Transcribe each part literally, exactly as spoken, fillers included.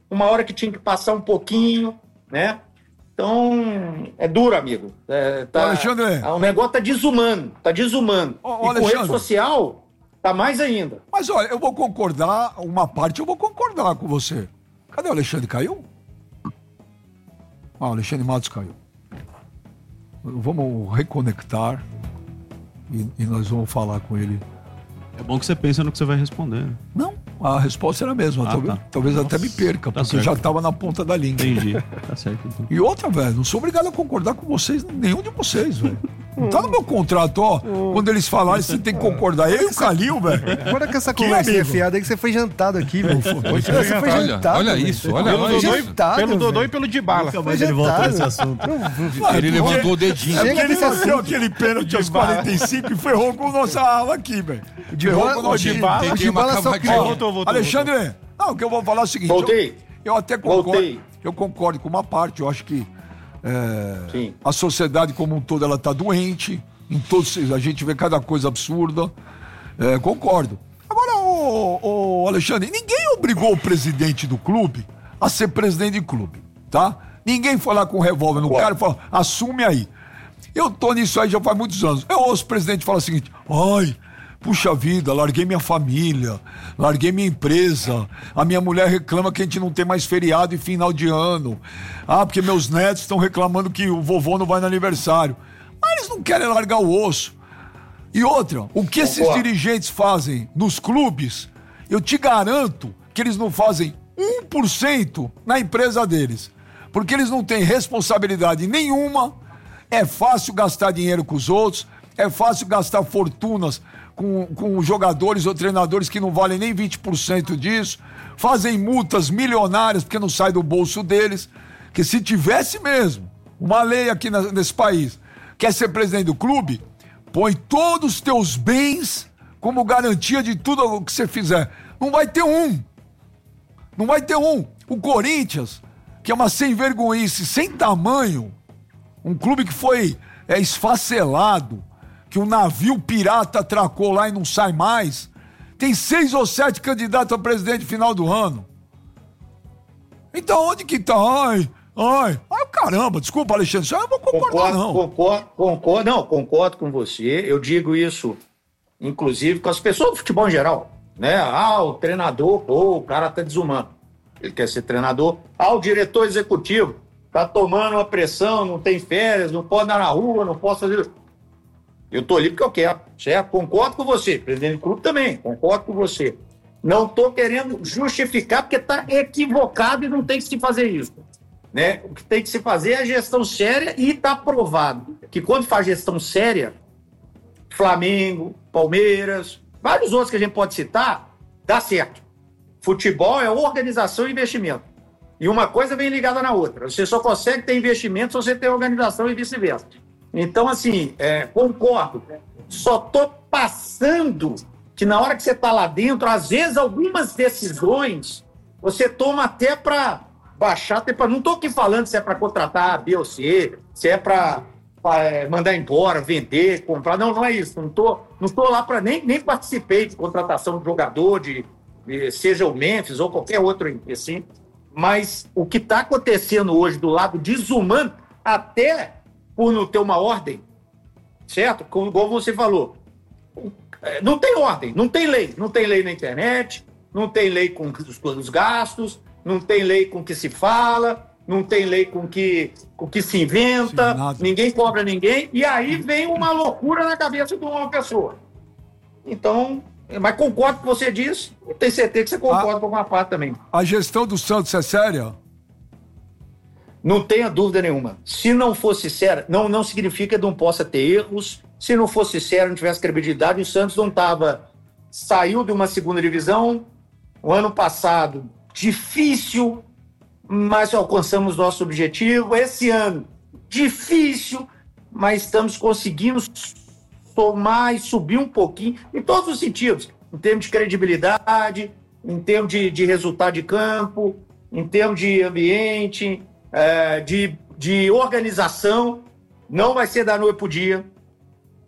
uma hora que tinha que passar um pouquinho, né? Então, é duro, amigo. É, tá, Alexandre. O negócio tá desumano, tá desumano. Ô, ô, e com Alexandre. rede social, tá mais ainda. Mas olha, eu vou concordar, uma parte eu vou concordar com você. Cadê o Alexandre? Caiu? Ah, o Alexandre Matos caiu. Vamos reconectar e, e nós vamos falar com ele. É bom que você pensa no que você vai responder. Não, a resposta era a mesma. Ah, talvez tá. talvez Nossa, até me perca, tá porque certo. já estava na ponta da língua. Entendi. Tá certo, então. E outra, velho, não sou obrigado a concordar com vocês, nenhum de vocês, velho. Não tá no meu contrato, ó. Quando eles falarem, você tem que concordar. Eu e o Calil, velho. Agora que essa Que conversa é amigo? fiada aí que você foi jantado aqui, velho. Você foi Olha, jantado. olha velho. isso, olha, Pelo olha Dodô, isso. jantado, Pelo Dodô velho. e pelo Dybala. Foi Mas ele voltou jantado. nesse assunto. Ele levantou o dedinho. É porque Chega ele desse não deu assunto. aquele pênalti aos quarenta e cinco e ferrou com nossa ala aqui, velho. Ferrou com O nosso Dybala, Tem o que uma Dybala só cavadinha. criou. Voltou, voltou, Alexandre, não, o que eu vou falar é o seguinte. Voltei. Eu, eu até concordo. Voltei. Eu concordo com uma parte. Eu acho que é, Sim. a sociedade como um todo ela tá doente. Em todos, a gente vê cada coisa absurda. É, concordo. Agora, ô, ô, Alexandre, ninguém obrigou o presidente do clube a ser presidente de clube, tá? Ninguém foi lá com um revólver no cara e falou, assume aí. Eu tô nisso aí já faz muitos anos. Eu ouço o presidente falar o seguinte, ai, puxa vida, larguei minha família, larguei minha empresa, a minha mulher reclama que a gente não tem mais feriado e final de ano. Ah, porque meus netos estão reclamando que o vovô não vai no aniversário. Mas eles não querem largar o osso. E outra, o que esses Concordo. dirigentes fazem nos clubes, eu te garanto que eles não fazem um por cento na empresa deles. Porque eles não têm responsabilidade nenhuma, é fácil gastar dinheiro com os outros, é fácil gastar fortunas com, com jogadores ou treinadores que não valem nem vinte por cento disso, fazem multas milionárias porque não sai do bolso deles. Que se tivesse mesmo uma lei aqui na- nesse país, quer ser presidente do clube, põe todos os teus bens como garantia de tudo o que você fizer. Não vai ter um. Não vai ter um. O Corinthians, que é uma sem vergonhice, sem tamanho, um clube que foi é, esfacelado, que um navio pirata atracou lá e não sai mais, tem seis ou sete candidatos a presidente no final do ano. Então onde que tá? Ai, ai, ai, caramba, desculpa, Alexandre, isso aí eu não vou concordar, Concordo, não. concordo, concordo, não, concordo com você. Eu digo isso, inclusive, com as pessoas do futebol em geral, né? Ah, o treinador, pô, o cara tá desumano. Ele quer ser treinador. Ah, o diretor executivo tá tomando uma pressão, não tem férias, não pode andar na rua, não posso fazer. Eu tô ali porque eu quero, certo? Concordo com você. Presidente do clube também, concordo com você. Não tô querendo justificar porque tá equivocado e não tem que se fazer isso. Né? O que tem que se fazer é a gestão séria e está provado que quando faz gestão séria, Flamengo, Palmeiras, vários outros que a gente pode citar, dá certo. Futebol é organização e investimento. E uma coisa vem ligada na outra. Você só consegue ter investimento se você tem organização e vice-versa. Então, assim, é, concordo. Só tô passando que na hora que você está lá dentro, às vezes algumas decisões você toma até para baixar, até pra, não estou aqui falando se é para contratar A, B ou C, se é para é, mandar embora, vender, comprar. Não, não é isso. Não estou não tô lá para nem, nem participei de contratação de jogador, de, de, seja o Memphis ou qualquer outro assim. Mas o que está acontecendo hoje do lado desumano, até por não ter uma ordem, certo? Como, como você falou, não tem ordem, não tem lei. Não tem lei na internet, não tem lei com os, com os gastos, não tem lei com o que se fala, não tem lei com que, o que se inventa, Sim, ninguém cobra ninguém, e aí vem uma loucura na cabeça de uma pessoa. Então, mas concordo com o que você disse, e tenho certeza que você concorda Ah. com uma parte também. A gestão do Santos é séria? Não tenha dúvida nenhuma. Se não fosse sério, não, não significa que não possa ter erros. Se não fosse sério, não tivesse credibilidade, o Santos não estava... Saiu de uma segunda divisão, o ano passado, difícil, mas alcançamos nosso objetivo. Esse ano, difícil, mas estamos conseguindo somar e subir um pouquinho, em todos os sentidos. Em termos de credibilidade, em termos de, de resultado de campo, em termos de ambiente... É, de, de organização, não vai ser da noite para o dia.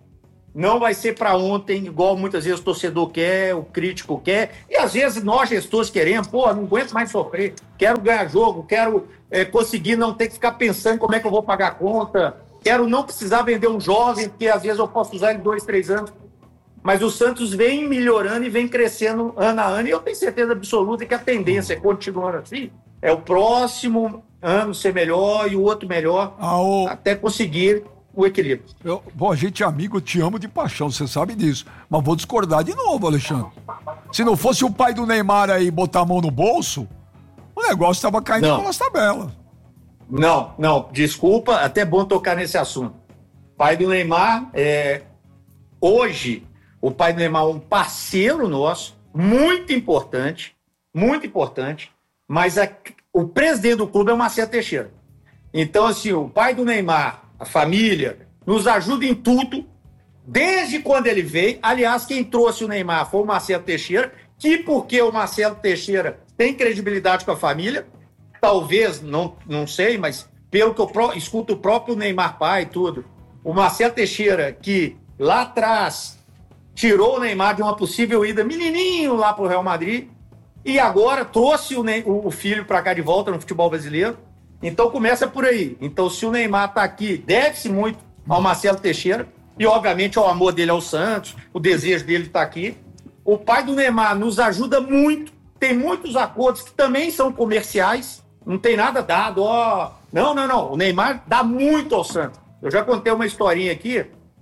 não vai ser para ontem, igual muitas vezes o torcedor quer, o crítico quer, e às vezes nós gestores queremos, pô, não aguento mais sofrer, quero ganhar jogo, quero é, conseguir não ter que ficar pensando como é que eu vou pagar a conta, quero não precisar vender um jovem, porque às vezes eu posso usar ele dois, três anos. Mas o Santos vem melhorando e vem crescendo ano a ano, e eu tenho certeza absoluta que a tendência é continuando assim, é o próximo ano ser melhor e o outro melhor, Ah, o- até conseguir o equilíbrio. Eu, bom, a gente é amigo, eu te amo de paixão, você sabe disso. Mas vou discordar de novo, Alexandre. Se não fosse o pai do Neymar aí botar a mão no bolso, o negócio tava caindo Não. pelas tabelas. Não, não, desculpa, até bom tocar nesse assunto. Pai do Neymar, é, hoje, o pai do Neymar é um parceiro nosso, muito importante, muito importante, mas a- o presidente do clube é o Marcelo Teixeira. Então, assim, o pai do Neymar, a família, nos ajuda em tudo, desde quando ele veio. Aliás, quem trouxe o Neymar foi o Marcelo Teixeira, que porque o Marcelo Teixeira tem credibilidade com a família, talvez, não, não sei, mas pelo que eu pro- escuto o próprio Neymar pai e tudo, o Marcelo Teixeira, que lá atrás tirou o Neymar de uma possível ida menininho lá para o Real Madrid, e agora trouxe o, Ney- o filho para cá de volta no futebol brasileiro. Então começa por aí. Então, se o Neymar está aqui, deve-se muito ao Marcelo Teixeira, e obviamente ao amor dele ao Santos, o desejo dele está aqui. O pai do Neymar nos ajuda muito, tem muitos acordos que também são comerciais, não tem nada dado, ó. Não, não, não. O Neymar dá muito ao Santos. Eu já contei uma historinha aqui,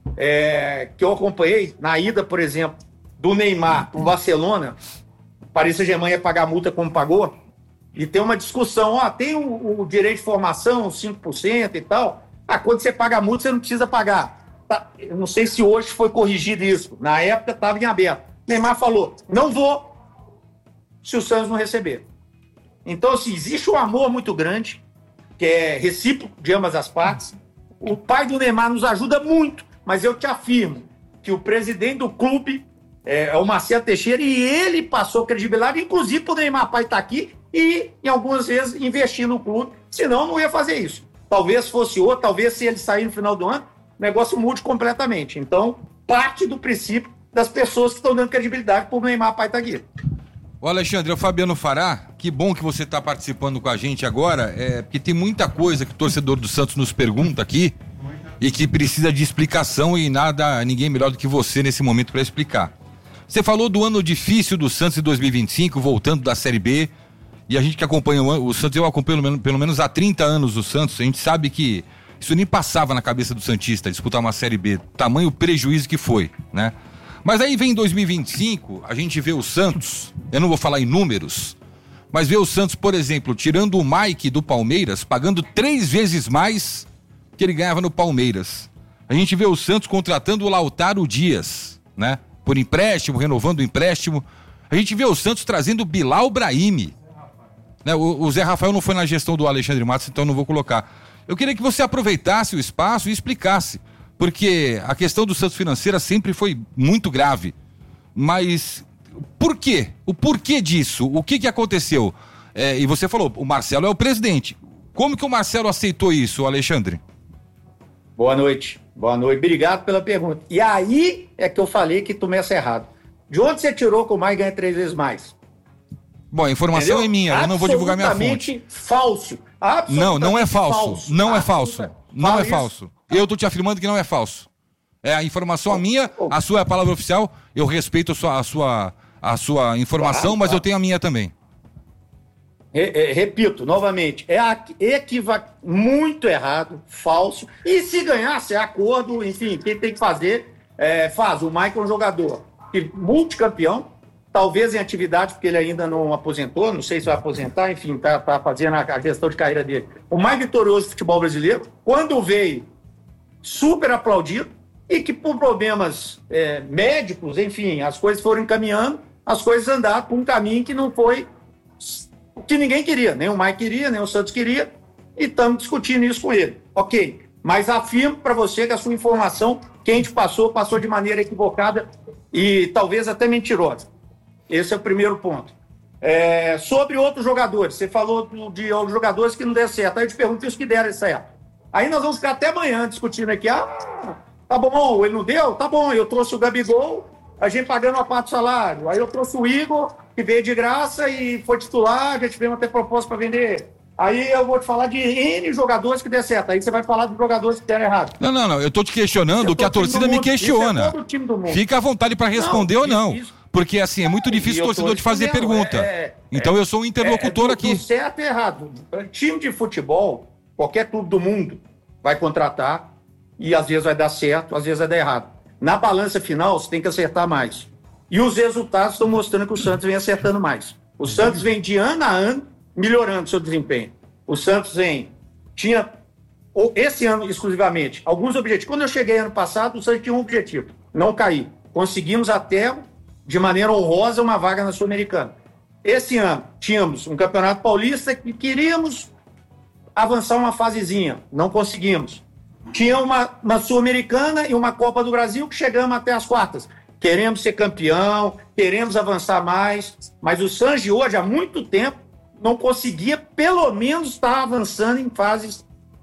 é, que eu acompanhei na ida, por exemplo, do Neymar para o Barcelona. O Paris Saint-Germain ia pagar a multa como pagou, e tem uma discussão, ó, tem o, o direito de formação, cinco por cento e tal. Ah, quando você paga a multa, você não precisa pagar. Tá, eu não sei se hoje foi corrigido isso. Na época estava em aberto. Neymar falou, não vou se o Santos não receber. Então, assim, existe um amor muito grande, que é recíproco de ambas as partes. O pai do Neymar nos ajuda muito, mas eu te afirmo que o presidente do clube é, é o Marcelo Teixeira, e ele passou credibilidade, inclusive para o Neymar pai estar aqui e, em algumas vezes, investir no clube, senão não ia fazer isso. Talvez fosse outro, talvez se ele sair no final do ano, o negócio mude completamente. Então, parte do princípio das pessoas que estão dando credibilidade para o Neymar pai estar aqui. Ô Alexandre, é o Fabiano Fará, que bom que você está participando com a gente agora, é, porque tem muita coisa que o torcedor do Santos nos pergunta aqui e que precisa de explicação, e nada, ninguém melhor do que você nesse momento para explicar. Você falou do ano difícil do Santos em dois mil e vinte e cinco, voltando da Série B, e a gente que acompanha o, o Santos, eu acompanho pelo, pelo menos há trinta anos o Santos, a gente sabe que isso nem passava na cabeça do santista, disputar uma Série B, tamanho prejuízo que foi, né? Mas aí vem dois mil e vinte e cinco, a gente vê o Santos, eu não vou falar em números, mas vê o Santos, por exemplo, tirando o Mike do Palmeiras, pagando três vezes mais que ele ganhava no Palmeiras. A gente vê o Santos contratando o Lautaro Dias, né? Por empréstimo, renovando o empréstimo. A gente vê o Santos trazendo o Bilal Brahimi. Né? O, o Zé Rafael não foi na gestão do Alexandre Matos, então não vou colocar. Eu queria que você aproveitasse o espaço e explicasse, porque a questão do Santos financeira sempre foi muito grave. Mas por quê? O porquê disso? O que que aconteceu? É, e você falou, o Marcelo é o presidente. Como que o Marcelo aceitou isso, Alexandre? Boa noite. Boa noite. Obrigado pela pergunta. E aí é que eu falei que tu começa errado. De onde você tirou que o Maicon ganha três vezes mais? Bom, a informação Entendeu? é minha, eu não vou divulgar minha fonte. Absolutamente falso. Não, não é falso. falso. Não é falso. Absoluta- Não Fala é isso. falso. Eu tô te afirmando que não é falso. É a informação a minha, a sua é a palavra oficial. Eu respeito a sua, a sua, a sua informação, Claro, mas claro. eu tenho a minha também. Re- é, repito, novamente, é equiva muito errado, falso. E se ganhasse, é acordo, enfim, quem tem que fazer, é, faz. O Maicon é um jogador que, multicampeão, talvez em atividade, porque ele ainda não aposentou, não sei se vai aposentar, enfim, tá, tá fazendo a, a gestão de carreira dele. O mais vitorioso do futebol brasileiro, quando veio, super aplaudido, e que por problemas é, médicos, enfim, as coisas foram encaminhando, as coisas andaram por um caminho que não foi o que ninguém queria, nem o Mike queria, nem o Santos queria, e estamos discutindo isso com ele. Ok, mas afirmo para você que a sua informação, quem te passou, passou de maneira equivocada e talvez até mentirosa. Esse é o primeiro ponto. É, sobre outros jogadores, você falou do- de outros jogadores que não deram certo, aí eu te pergunto e os que deram certo. Aí nós vamos ficar até amanhã discutindo aqui, ah, Tá bom, ele não deu? Tá bom, eu trouxe o Gabigol, a gente pagando a parte do salário. Aí eu trouxe o Igor, que veio de graça e foi titular, a gente veio até proposta para vender. Aí eu vou te falar de N jogadores que der certo. Aí você vai falar dos jogadores que deram errado. Não, não, não. Eu tô te questionando o que a torcida me questiona. É Fica à vontade para responder não, ou não. Isso, porque, assim, é muito difícil o torcedor te fazer pergunta. É, então é, eu sou um interlocutor é, é, aqui. Do certo e errado. Time de futebol, qualquer clube do mundo vai contratar e às vezes vai dar certo, às vezes vai dar errado. Na balança final, você tem que acertar mais. E os resultados estão mostrando que o Santos vem acertando mais. O Santos vem de ano a ano melhorando seu desempenho. O Santos vem, tinha, esse ano exclusivamente, alguns objetivos. Quando eu cheguei ano passado, o Santos tinha um objetivo, não cair. Conseguimos até, de maneira honrosa, uma vaga na Sul-Americana. Esse ano, tínhamos um Campeonato Paulista que queríamos avançar uma fasezinha, não conseguimos. Tinha uma, uma Sul-Americana e uma Copa do Brasil que chegamos até as quartas. Queremos ser campeão, queremos avançar mais, mas o Santos de hoje, há muito tempo, não conseguia, pelo menos, estar avançando em fases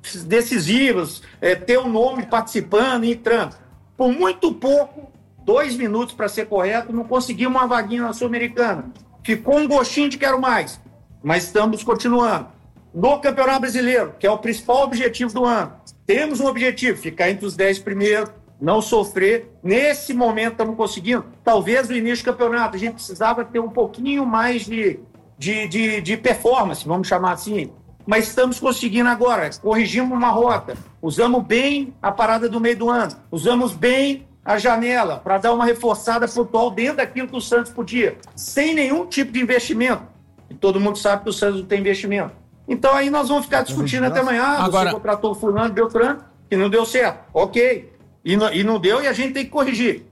decisivas, é, ter um nome participando e entrando. Por muito pouco, dois minutos para ser correto, não conseguimos uma vaguinha na Sul-Americana. Ficou um gostinho de quero mais, mas estamos continuando. No Campeonato Brasileiro, que é o principal objetivo do ano, temos um objetivo, ficar entre os dez primeiros, não sofrer. Nesse momento estamos conseguindo. Talvez no início do campeonato a gente precisava ter um pouquinho mais de... De, de, de performance, vamos chamar assim, mas estamos conseguindo agora, corrigimos uma rota, usamos bem a parada do meio do ano, usamos bem a janela para dar uma reforçada pontual dentro daquilo que o Santos podia, sem nenhum tipo de investimento, e todo mundo sabe que o Santos não tem investimento. Então aí nós vamos ficar discutindo até amanhã, ah, agora... você contratou o fulano, Beltrano, que não deu certo, ok, e não, e não deu e a gente tem que corrigir.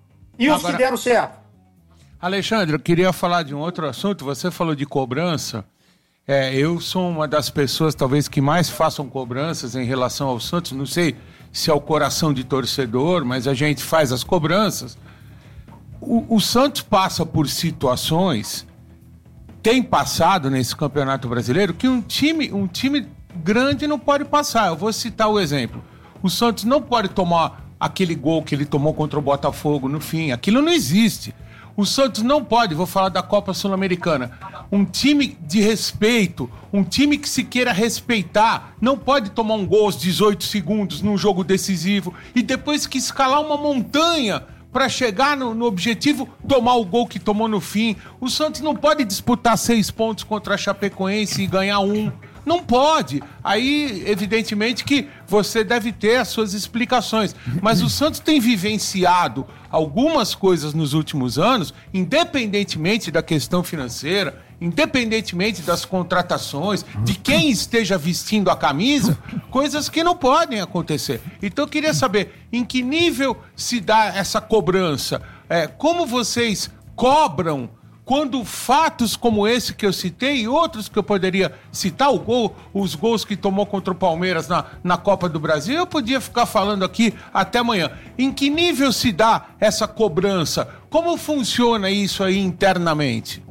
E os agora... que deram certo? Alexandre, eu queria falar de um outro assunto. Você falou de cobrança. É, eu sou uma das pessoas, talvez, que mais façam cobranças em relação ao Santos. Não sei se é o coração de torcedor, mas a gente faz as cobranças. O, o Santos passa por situações, tem passado nesse Campeonato Brasileiro, que um time, um time grande não pode passar. Eu vou citar o exemplo. O Santos não pode tomar aquele gol que ele tomou contra o Botafogo no fim. Aquilo não existe. O Santos não pode, vou falar da Copa Sul-Americana, um time de respeito, um time que se queira respeitar, não pode tomar um gol aos dezoito segundos num jogo decisivo e depois que escalar uma montanha para chegar no, no objetivo, tomar o gol que tomou no fim. O Santos não pode disputar seis pontos contra a Chapecoense e ganhar um. Não pode. Aí, evidentemente, que você deve ter as suas explicações. Mas o Santos tem vivenciado algumas coisas nos últimos anos, independentemente da questão financeira, independentemente das contratações, de quem esteja vestindo a camisa, coisas que não podem acontecer. Então, eu queria saber em que nível se dá essa cobrança. É, como vocês cobram quando fatos como esse que eu citei e outros que eu poderia citar, o gol, os gols que tomou contra o Palmeiras na, na Copa do Brasil, eu podia ficar falando aqui até amanhã. Em que nível se dá essa cobrança? Como funciona isso aí internamente?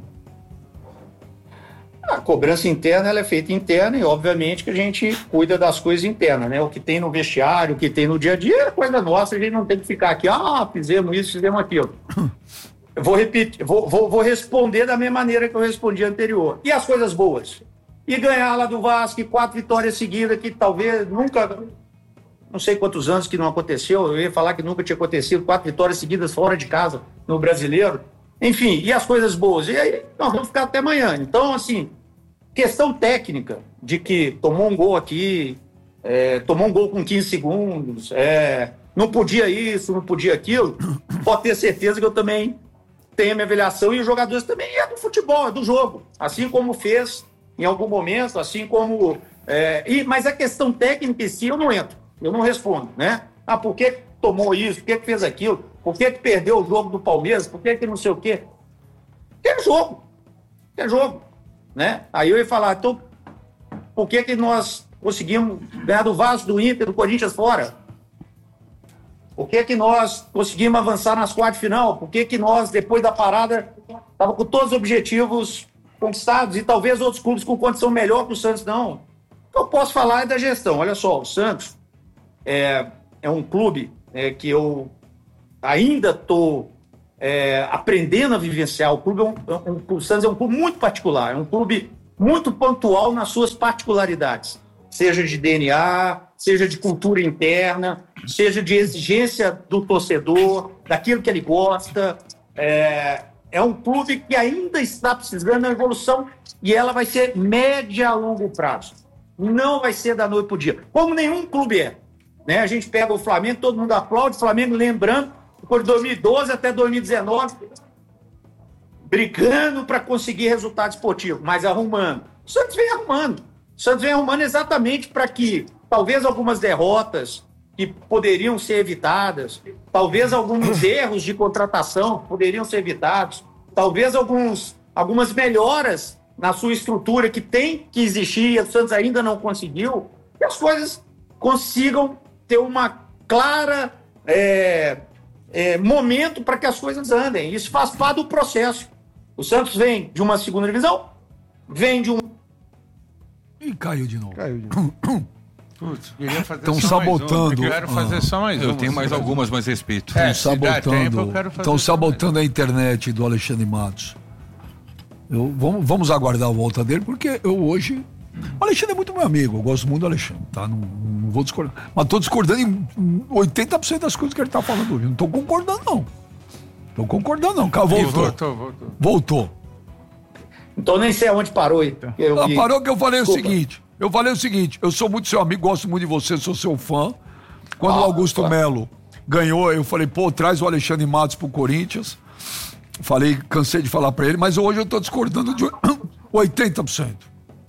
A cobrança interna ela é feita interna e, obviamente, que a gente cuida das coisas internas, né? O que tem no vestiário, o que tem no dia a dia é coisa nossa, a gente não tem que ficar aqui, ah, fizemos isso, fizemos aquilo. Eu vou repetir, vou, vou, vou responder da mesma maneira que eu respondi anterior. E as coisas boas? E ganhar lá do Vasco, quatro vitórias seguidas, que talvez nunca, não sei quantos anos que não aconteceu, eu ia falar que nunca tinha acontecido, quatro vitórias seguidas fora de casa no Brasileiro. Enfim, e as coisas boas? E aí nós vamos ficar até amanhã. Então, assim, questão técnica de que tomou um gol aqui, é, tomou um gol com quinze segundos, é, não podia isso, não podia aquilo, pode ter certeza que eu também tenho a minha avaliação e os jogadores também, é do futebol, é do jogo, assim como fez em algum momento, assim como... É, e, mas a questão técnica em si eu não entro, eu não respondo, né? Ah, por que tomou isso, por que fez aquilo, por que perdeu o jogo do Palmeiras, por que não sei o quê? É jogo, é jogo, né? Aí eu ia falar, então, por que que nós conseguimos ganhar do Vasco, do Inter, do Corinthians fora? Por que que nós conseguimos avançar nas quartas de final? Por que que nós, depois da parada, estávamos com todos os objetivos conquistados e talvez outros clubes com condição melhor que o Santos não? O que eu posso falar é da gestão. Olha só, o Santos é, é um clube é, que eu ainda estou é, aprendendo a vivenciar. O clube é um, um, um, o Santos é um clube muito particular, é um clube muito pontual nas suas particularidades, seja de D N A, seja de cultura interna, seja de exigência do torcedor, daquilo que ele gosta. É, é um clube que ainda está precisando da evolução e ela vai ser média a longo prazo. Não vai ser da noite para o dia, como nenhum clube é. Né? A gente pega o Flamengo, todo mundo aplaude, o Flamengo lembrando, por dois mil e doze até dois mil e dezenove, brigando para conseguir resultado esportivo, mas arrumando. O Santos vem arrumando. O Santos vem arrumando exatamente para que talvez algumas derrotas que poderiam ser evitadas, talvez alguns erros de contratação poderiam ser evitados, talvez alguns, algumas melhoras na sua estrutura que tem que existir e o Santos ainda não conseguiu, que as coisas consigam ter uma clara é, é, momento para que as coisas andem. Isso faz parte do processo. O Santos vem de uma segunda divisão, vem de um... E caiu de novo. Caiu de novo. Putz, queria fazer Estão só mais sabotando. uma. Eu quero fazer Ah. só mais uma. Eu tenho mais algumas, mas respeito. É, Estão se der tempo, eu sabotando, quero fazer estão só sabotando a internet do Alexandre Matos. Eu, vamos, vamos aguardar a volta dele, porque eu hoje... O Alexandre é muito meu amigo, eu gosto muito do Alexandre, tá? Não, não vou discordar. Mas estou discordando em oitenta por cento das coisas que ele está falando hoje. Não estou concordando, não. Estou concordando, não. Cara, voltou. Voltou, voltou. Voltou. Então nem sei aonde parou aí. Eu Ah, vi. parou que eu falei Desculpa. o seguinte. Eu falei o seguinte, eu sou muito seu amigo, gosto muito de você, sou seu fã. Quando Ah, o Augusto claro. Melo ganhou, eu falei, pô, traz o Alexandre Matos pro Corinthians. Falei, cansei de falar pra ele, mas hoje eu tô discordando de oitenta por cento.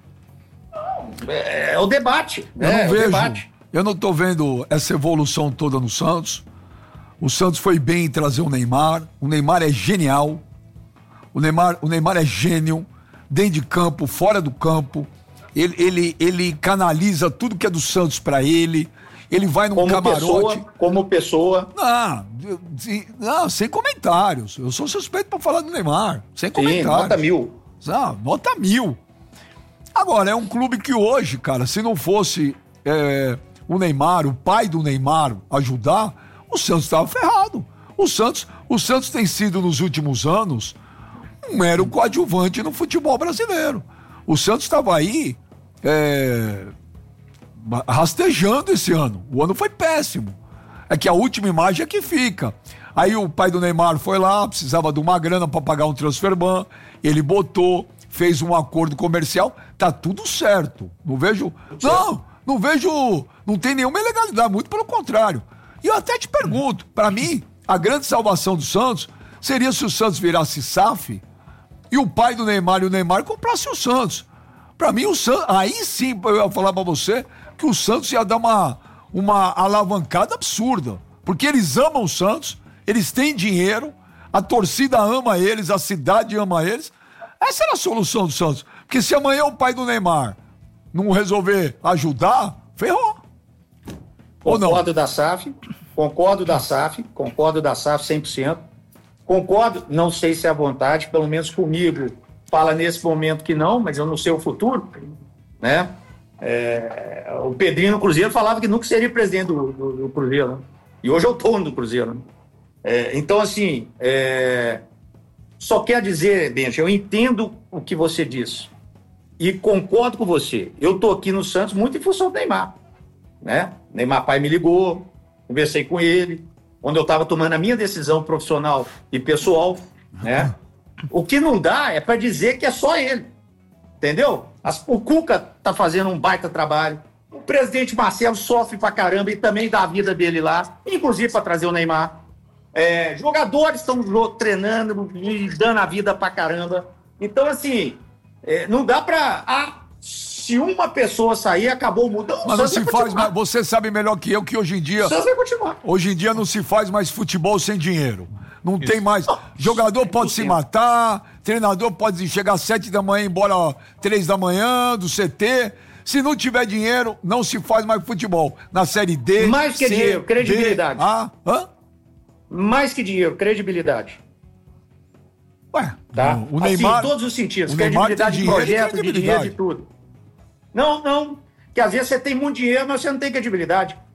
É, é o debate. Eu né? não É o vejo, debate. eu não tô vendo essa evolução toda no Santos. O Santos foi bem em trazer o Neymar. O Neymar é genial. O Neymar, o Neymar é gênio, dentro de campo, fora do campo. Ele, ele, ele canaliza tudo que é do Santos pra ele. Ele vai num Como camarote. pessoa, como pessoa. Não, eu- sim, não, sem comentários. Eu sou suspeito pra falar do Neymar. Sem Sim, comentários. nota mil. Ah, nota mil. Agora, é um clube que hoje, cara, se não fosse é, o Neymar, o pai do Neymar, ajudar, o Santos estava ferrado. O Santos, o Santos tem sido, nos últimos anos, um mero coadjuvante no futebol brasileiro. O Santos estava aí é, rastejando esse ano. O ano foi péssimo. É que a última imagem é que fica. Aí o pai do Neymar foi lá, precisava de uma grana para pagar um transfer ban, ele botou, fez um acordo comercial, tá tudo certo. Não vejo... Não, não vejo... Não tem nenhuma ilegalidade, muito pelo contrário. E eu até te pergunto, para mim, a grande salvação do Santos seria se o Santos virasse S A F e o pai do Neymar e o Neymar comprasse o Santos. Para mim, o Santos... Aí sim, eu ia falar para você que o Santos ia dar uma, uma alavancada absurda. Porque eles amam o Santos, eles têm dinheiro, a torcida ama eles, a cidade ama eles. Essa era a solução do Santos. Porque se amanhã o pai do Neymar não resolver ajudar, ferrou. Ou não? Concordo da S A F, concordo da S A F, concordo da S A F cem por cento. Concordo, não sei se é à vontade, pelo menos comigo, fala nesse momento que não, mas eu não sei o futuro, né? É, o Pedrinho no Cruzeiro falava que nunca seria presidente do, do, do Cruzeiro, né? E hoje é o dono do Cruzeiro, né? É, então, assim, é, só quer dizer, Bento, eu entendo o que você disse e concordo com você. Eu tô aqui no Santos muito em função do Neymar, né? Neymar pai me ligou, conversei com ele, quando eu estava tomando a minha decisão profissional e pessoal, né? O que não dá é para dizer que é só ele, entendeu? As, o Cuca tá fazendo um baita trabalho, o presidente Marcelo sofre pra caramba e também dá a vida dele lá, inclusive para trazer o Neymar. É, jogadores estão treinando e dando a vida pra caramba. Então, assim, é, não dá pra... Ah, se uma pessoa sair, acabou o mundo. Mas não se faz mais. Você sabe melhor que eu que hoje em dia. O Santos vai continuar. Hoje em dia não se faz mais futebol sem dinheiro. Não tem mais. Jogador pode se matar, treinador pode chegar às sete da manhã e ir embora três da manhã do C T. Se não tiver dinheiro, não se faz mais futebol. Na série D. Mais que C, dinheiro, credibilidade. B, A, hã? Mais que dinheiro, credibilidade. Ué, Tá? o Neymar. Assim, em todos os sentidos. o Neymar tem Credibilidade de dinheiro e projeto, de dinheiro, credibilidade. de tudo. Não, não. Que às vezes você tem muito dinheiro, mas você não tem credibilidade.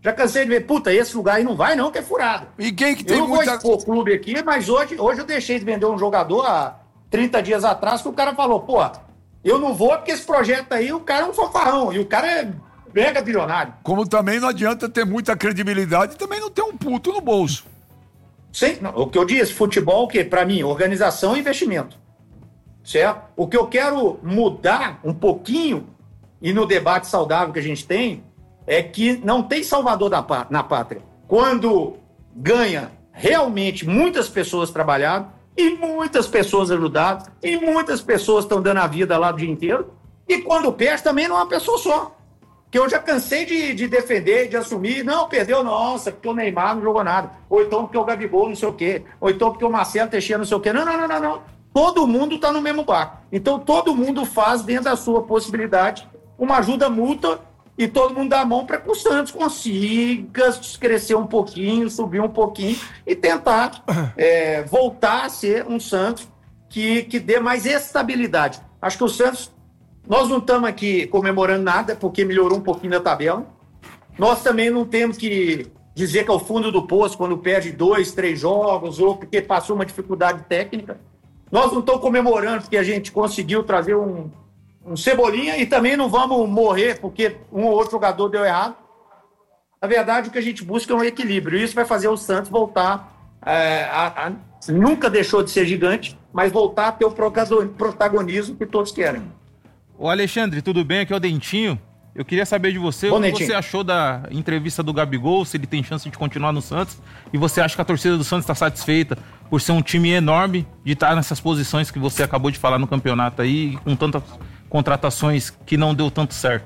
Já cansei de ver, puta, esse lugar aí não vai não, que é furado. E quem que tem eu não muita... vou expor clube aqui, mas hoje, hoje eu deixei de vender um jogador há trinta dias atrás, que o cara falou, pô, eu não vou porque esse projeto aí, o cara é um fanfarrão, e o cara é mega bilionário. Como também não adianta ter muita credibilidade e também não ter um puto no bolso. Sim, não, o que eu disse, futebol, o quê? Pra mim, organização e investimento. Certo? O que eu quero mudar um pouquinho, e no debate saudável que a gente tem, é que não tem salvador da, na pátria. Quando ganha realmente muitas pessoas trabalharam, e muitas pessoas ajudaram, e muitas pessoas estão dando a vida lá o dia inteiro, e quando perde também não é uma pessoa só. Que eu já cansei de, de defender, de assumir, não, perdeu, nossa, porque o Neymar não jogou nada, ou então porque o Gabigol não sei o quê, ou então porque o Marcelo Teixeira não sei o quê. Não, não, não, não, não. Todo mundo está no mesmo barco. Então todo mundo faz dentro da sua possibilidade uma ajuda mútua e todo mundo dá a mão para que o Santos consiga crescer um pouquinho, subir um pouquinho e tentar é, voltar a ser um Santos que, que dê mais estabilidade. Acho que o Santos, nós não estamos aqui comemorando nada porque melhorou um pouquinho da tabela. Nós também não temos que dizer que é o fundo do poço quando perde dois, três jogos ou porque passou uma dificuldade técnica. Nós não estamos comemorando porque a gente conseguiu trazer um, um Cebolinha e também não vamos morrer porque um ou outro jogador deu errado. Na verdade, o que a gente busca é um equilíbrio. Isso vai fazer o Santos voltar é, a, a... Nunca deixou de ser gigante, mas voltar a ter o protagonismo que todos querem. Ô Alexandre, tudo bem? Aqui é o Dentinho. Eu queria saber de você Bom, o que Dentinho. você achou da entrevista do Gabigol, se ele tem chance de continuar no Santos, e você acha que a torcida do Santos está satisfeita por ser um time enorme, de estar nessas posições que você acabou de falar no campeonato aí, com tantas contratações que não deu tanto certo?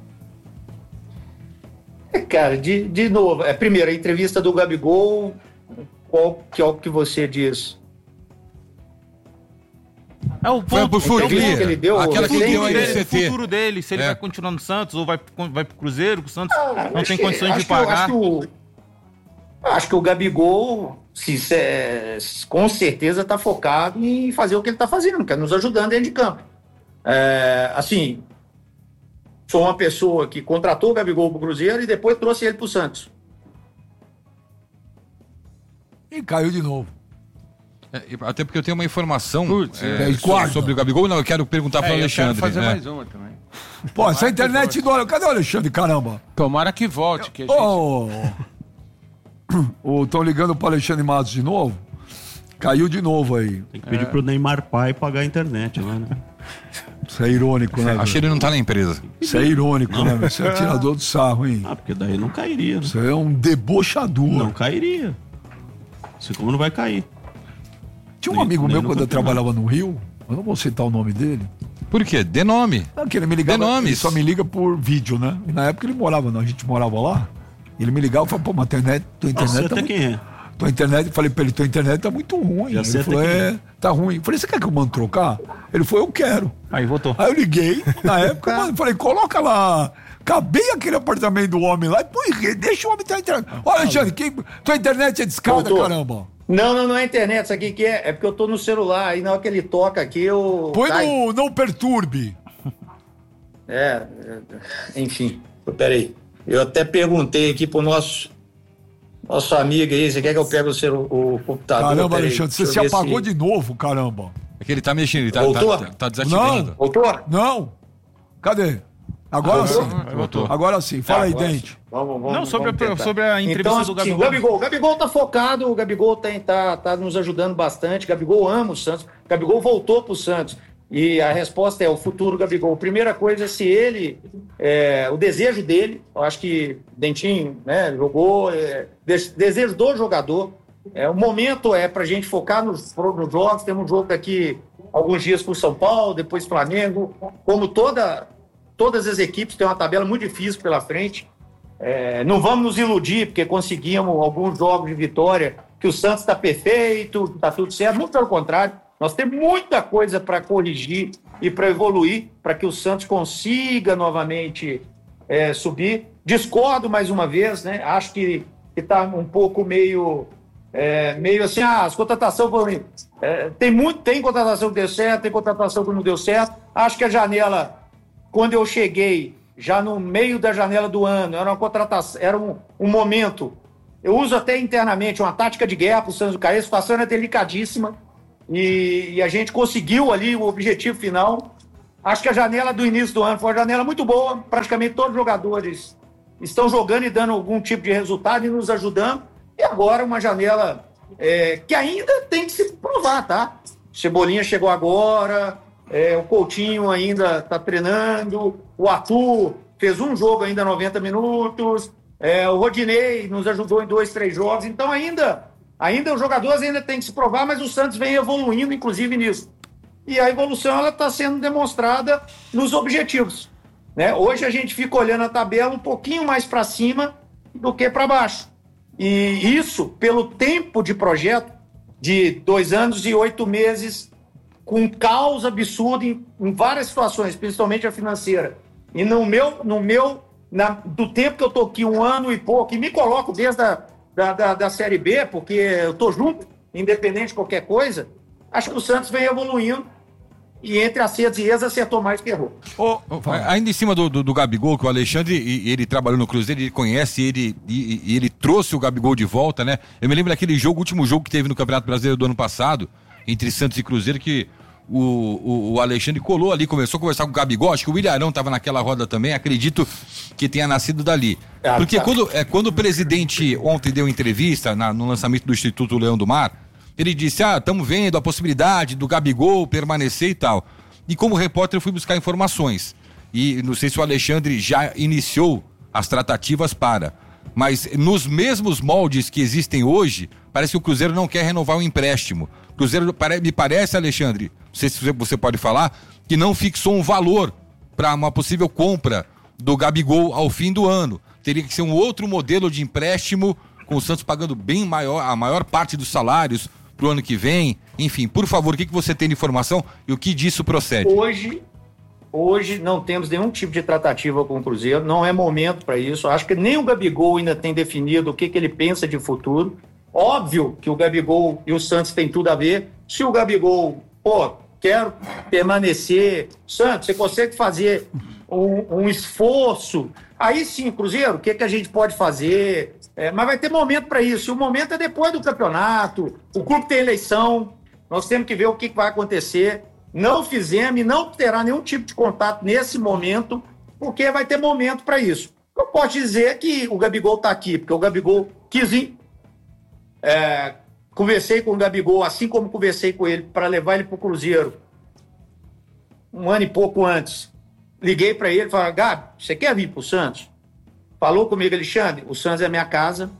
É, cara, de, de novo, é, primeiro, a entrevista do Gabigol, qual que é o que você diz? É o Foi ponto, pro futuro que ele deu, aquela que o deu a dele, N C o T. futuro dele, se ele É. vai continuar no Santos ou vai, vai pro Cruzeiro, que o Santos Ah, não acho tem que- condições de acho que eu- pagar. acho, que o, acho que o Gabigol, se, é, com certeza, está focado em fazer o que ele está fazendo, que é nos ajudando dentro de campo. É, assim, sou uma pessoa que contratou o Gabigol para o Cruzeiro e depois trouxe ele para o Santos. E caiu de novo. É, até porque eu tenho uma informação Putz, é, é, so- guarda. sobre o Gabigol. Não, eu quero perguntar para o É, eu quero Alexandre. fazer né? mais uma também. Pô, essa internet do... Cadê o Alexandre, caramba? Tomara que volte, que a gente... Ô, estão ligando pro Alexandre Matos de novo? Caiu de novo aí. Tem que pedir pro Neymar pai pagar a internet lá, né? Isso é irônico, né? Acho que velho? ele não tá na empresa. Isso é irônico, né? velho? Você é tirador do sarro, hein? Ah, porque daí não cairia, né? Isso é um debochador. Não cairia. Assim como não vai cair. Tinha um Nem- amigo nem meu no quando eu campeonato. trabalhava no Rio, eu não vou citar o nome dele. Por quê? Dê nome. Não, que ele me ligava, Dê nomes. ele só me liga por vídeo, né? E na época ele morava, não, a gente morava lá. Ele me ligava e falava, pô, mas a internet, tua Nossa, internet até tá muito... quem é. Tua internet, eu falei pra ele, tua internet tá muito ruim. Já Ele sei até falou, quem é, é. tá ruim. Eu falei, você quer que eu mando trocar? Ele falou, eu quero. Aí, voltou. Aí eu liguei, na época, mano, falei, coloca lá. Acabei aquele apartamento do homem lá e pô, deixa o homem ter internet. Olha, Alexandre, quem... tua internet é discada, Voltou. caramba. Não, não, não é internet, isso aqui que é, é porque eu tô no celular, aí na hora que ele toca aqui, eu... Põe cai. no Não Perturbe. É, é, enfim, peraí. Eu até perguntei aqui pro nosso, nosso amigo aí, você quer que eu pegue o, celu, o computador? Caramba, Peraí, Alexandre, você deixa se eu ver apagou se- de novo, caramba. É que ele tá mexendo, ele tá, Voltou? tá, tá desativando. Voltou? Não. Cadê? Agora sim. Voltou. Agora sim. Fala aí, Agora sim. Dente. Vamos, vamos, Não, sobre vamos a- tentar. sobre a entrevista então, do assim, Gabigol. O Gabigol. O Gabigol tá focado, o Gabigol tem, tá, tá nos ajudando bastante. O Gabigol ama o Santos. O Gabigol voltou pro Santos. E a resposta é o futuro Gabigol. Primeira coisa é se ele, é, o desejo dele, eu acho que Dentinho, né, jogou, é, de- desejo do jogador. É, o momento é pra gente focar nos, nos jogos. Temos um jogo daqui alguns dias com o São Paulo, depois Flamengo. Como toda, todas as equipes têm uma tabela muito difícil pela frente. É, não vamos nos iludir, porque conseguimos alguns jogos de vitória, que o Santos está perfeito, está tudo certo. Muito pelo contrário, nós temos muita coisa para corrigir e para evoluir, para que o Santos consiga novamente é, subir. Discordo mais uma vez, né? Acho que está um pouco meio, é, meio assim, ah, as contratações foram... É, tem, muito, tem contratação que deu certo, tem contratação que não deu certo. Acho que a janela, quando eu cheguei, já no meio da janela do ano, era uma contratação, era um, um momento. Eu uso até internamente uma tática de guerra para o Santos cair, a situação era delicadíssima e, e a gente conseguiu ali o objetivo final. Acho que a janela do início do ano foi uma janela muito boa, praticamente todos os jogadores estão jogando e dando algum tipo de resultado e nos ajudando. E agora uma janela é, que ainda tem que se provar, tá? Cebolinha chegou agora, é, o Coutinho ainda está treinando, o Arthur fez um jogo ainda noventa minutos, é, o Rodinei nos ajudou em dois, três jogos. Então ainda, ainda os jogadores ainda têm que se provar, mas o Santos vem evoluindo, inclusive, nisso. E a evolução está sendo demonstrada nos objetivos. Né? Hoje a gente fica olhando a tabela um pouquinho mais para cima do que para baixo. E isso, pelo tempo de projeto, de dois anos e oito meses, com caos absurdo em, em várias situações, principalmente a financeira. E no meu, no meu na, do tempo que eu estou aqui, um ano e pouco, e me coloco desde a da, da, da Série B, porque eu estou junto, independente de qualquer coisa, acho que o Santos vem evoluindo. E entre acertos e erros, acertou mais que errou. Oh, ainda em cima do, do, do Gabigol, que o Alexandre, e, ele trabalhou no Cruzeiro, ele conhece, ele, e, e ele trouxe o Gabigol de volta, né? Eu me lembro daquele jogo, o último jogo que teve no Campeonato Brasileiro do ano passado, entre Santos e Cruzeiro, que o, o, o Alexandre colou ali, começou a conversar com o Gabigol, acho que o Ilharão estava naquela roda também, acredito que tenha nascido dali. Porque quando, é, quando o presidente ontem deu entrevista na, no lançamento do Instituto Leão do Mar, ele disse, ah, estamos vendo a possibilidade do Gabigol permanecer e tal. E como repórter eu fui buscar informações. E não sei se o Alexandre já iniciou as tratativas para. Mas nos mesmos moldes que existem hoje, parece que o Cruzeiro não quer renovar o empréstimo. O Cruzeiro, me parece, Alexandre, não sei se você pode falar, que não fixou um valor para uma possível compra do Gabigol ao fim do ano. Teria que ser um outro modelo de empréstimo, com o Santos pagando bem maior, a maior parte dos salários pro ano que vem. Enfim, por favor, o que, que você tem de informação e o que disso procede? Hoje, hoje não temos nenhum tipo de tratativa com o Cruzeiro, não é momento para isso. Acho que nem o Gabigol ainda tem definido o que, que ele pensa de futuro. Óbvio que o Gabigol e o Santos têm tudo a ver. Se o Gabigol, pô, quero permanecer, Santos, você consegue fazer um, um esforço, aí sim, Cruzeiro, o que, que a gente pode fazer? É, mas vai ter momento para isso, e o momento é depois do campeonato, o clube tem eleição, nós temos que ver o que, que vai acontecer. Não fizemos e não terá nenhum tipo de contato nesse momento, porque vai ter momento para isso. Eu posso dizer que o Gabigol está aqui, porque o Gabigol quis ir. É, conversei com o Gabigol, assim como conversei com ele, para levar ele para o Cruzeiro um ano e pouco antes. Liguei para ele e falei, Gabi, você quer vir para o Santos? Falou comigo, Alexandre, o Santos é minha casa.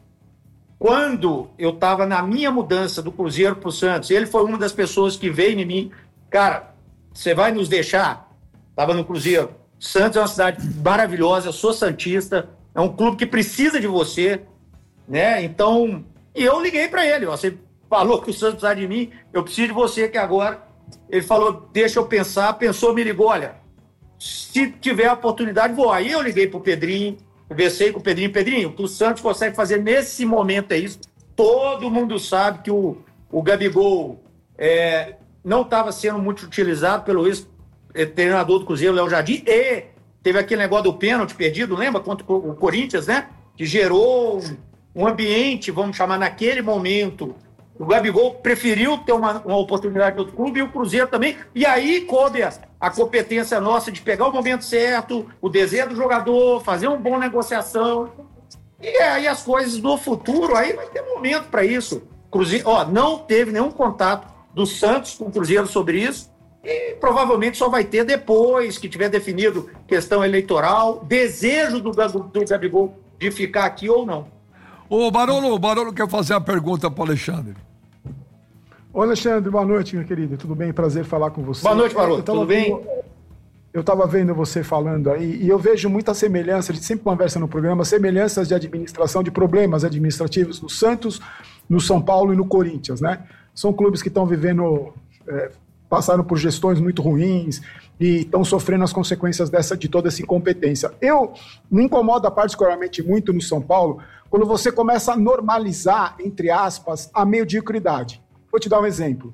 Quando eu estava na minha mudança do Cruzeiro para o Santos, ele foi uma das pessoas que veio em mim, cara, você vai nos deixar? Estava no Cruzeiro. Santos é uma cidade maravilhosa, eu sou santista, é um clube que precisa de você, né? Então, e eu liguei para ele, ó, você falou que o Santos precisa de mim, eu preciso de você aqui agora. Ele falou, deixa eu pensar, pensou, me ligou, olha, se tiver a oportunidade, vou. Aí eu liguei pro Pedrinho, conversei com o Pedrinho. Pedrinho, o que o Santos consegue fazer nesse momento é isso. Todo mundo sabe que o, o Gabigol é, não estava sendo muito utilizado pelo ex-treinador do Cruzeiro, Léo Jardim, e teve aquele negócio do pênalti perdido, lembra? Contra o Corinthians, né? Que gerou um, um ambiente, vamos chamar, naquele momento. O Gabigol preferiu ter uma, uma oportunidade no outro clube e o Cruzeiro também. E aí coube a, a competência nossa de pegar o momento certo, o desejo do jogador, fazer uma boa negociação. E aí as coisas do futuro, aí vai ter momento para isso. Cruzeiro, ó, não teve nenhum contato do Santos com o Cruzeiro sobre isso. E provavelmente só vai ter depois que tiver definido questão eleitoral, desejo do, do Gabigol de ficar aqui ou não. Ô, Barolo, o Barolo quer fazer uma pergunta para o Alexandre. Ô, Alexandre, boa noite, meu querido. Tudo bem? Prazer falar com você. Boa noite, Barolo. Tudo bem? Eu estava vendo você falando aí e eu vejo muita semelhança, a gente sempre conversa no programa, semelhanças de administração, de problemas administrativos no Santos, no São Paulo e no Corinthians, né? São clubes que estão vivendo, é, passaram por gestões muito ruins e estão sofrendo as consequências dessa, de toda essa incompetência. Eu me incomoda particularmente muito no São Paulo quando você começa a normalizar, entre aspas, a mediocridade. Vou te dar um exemplo.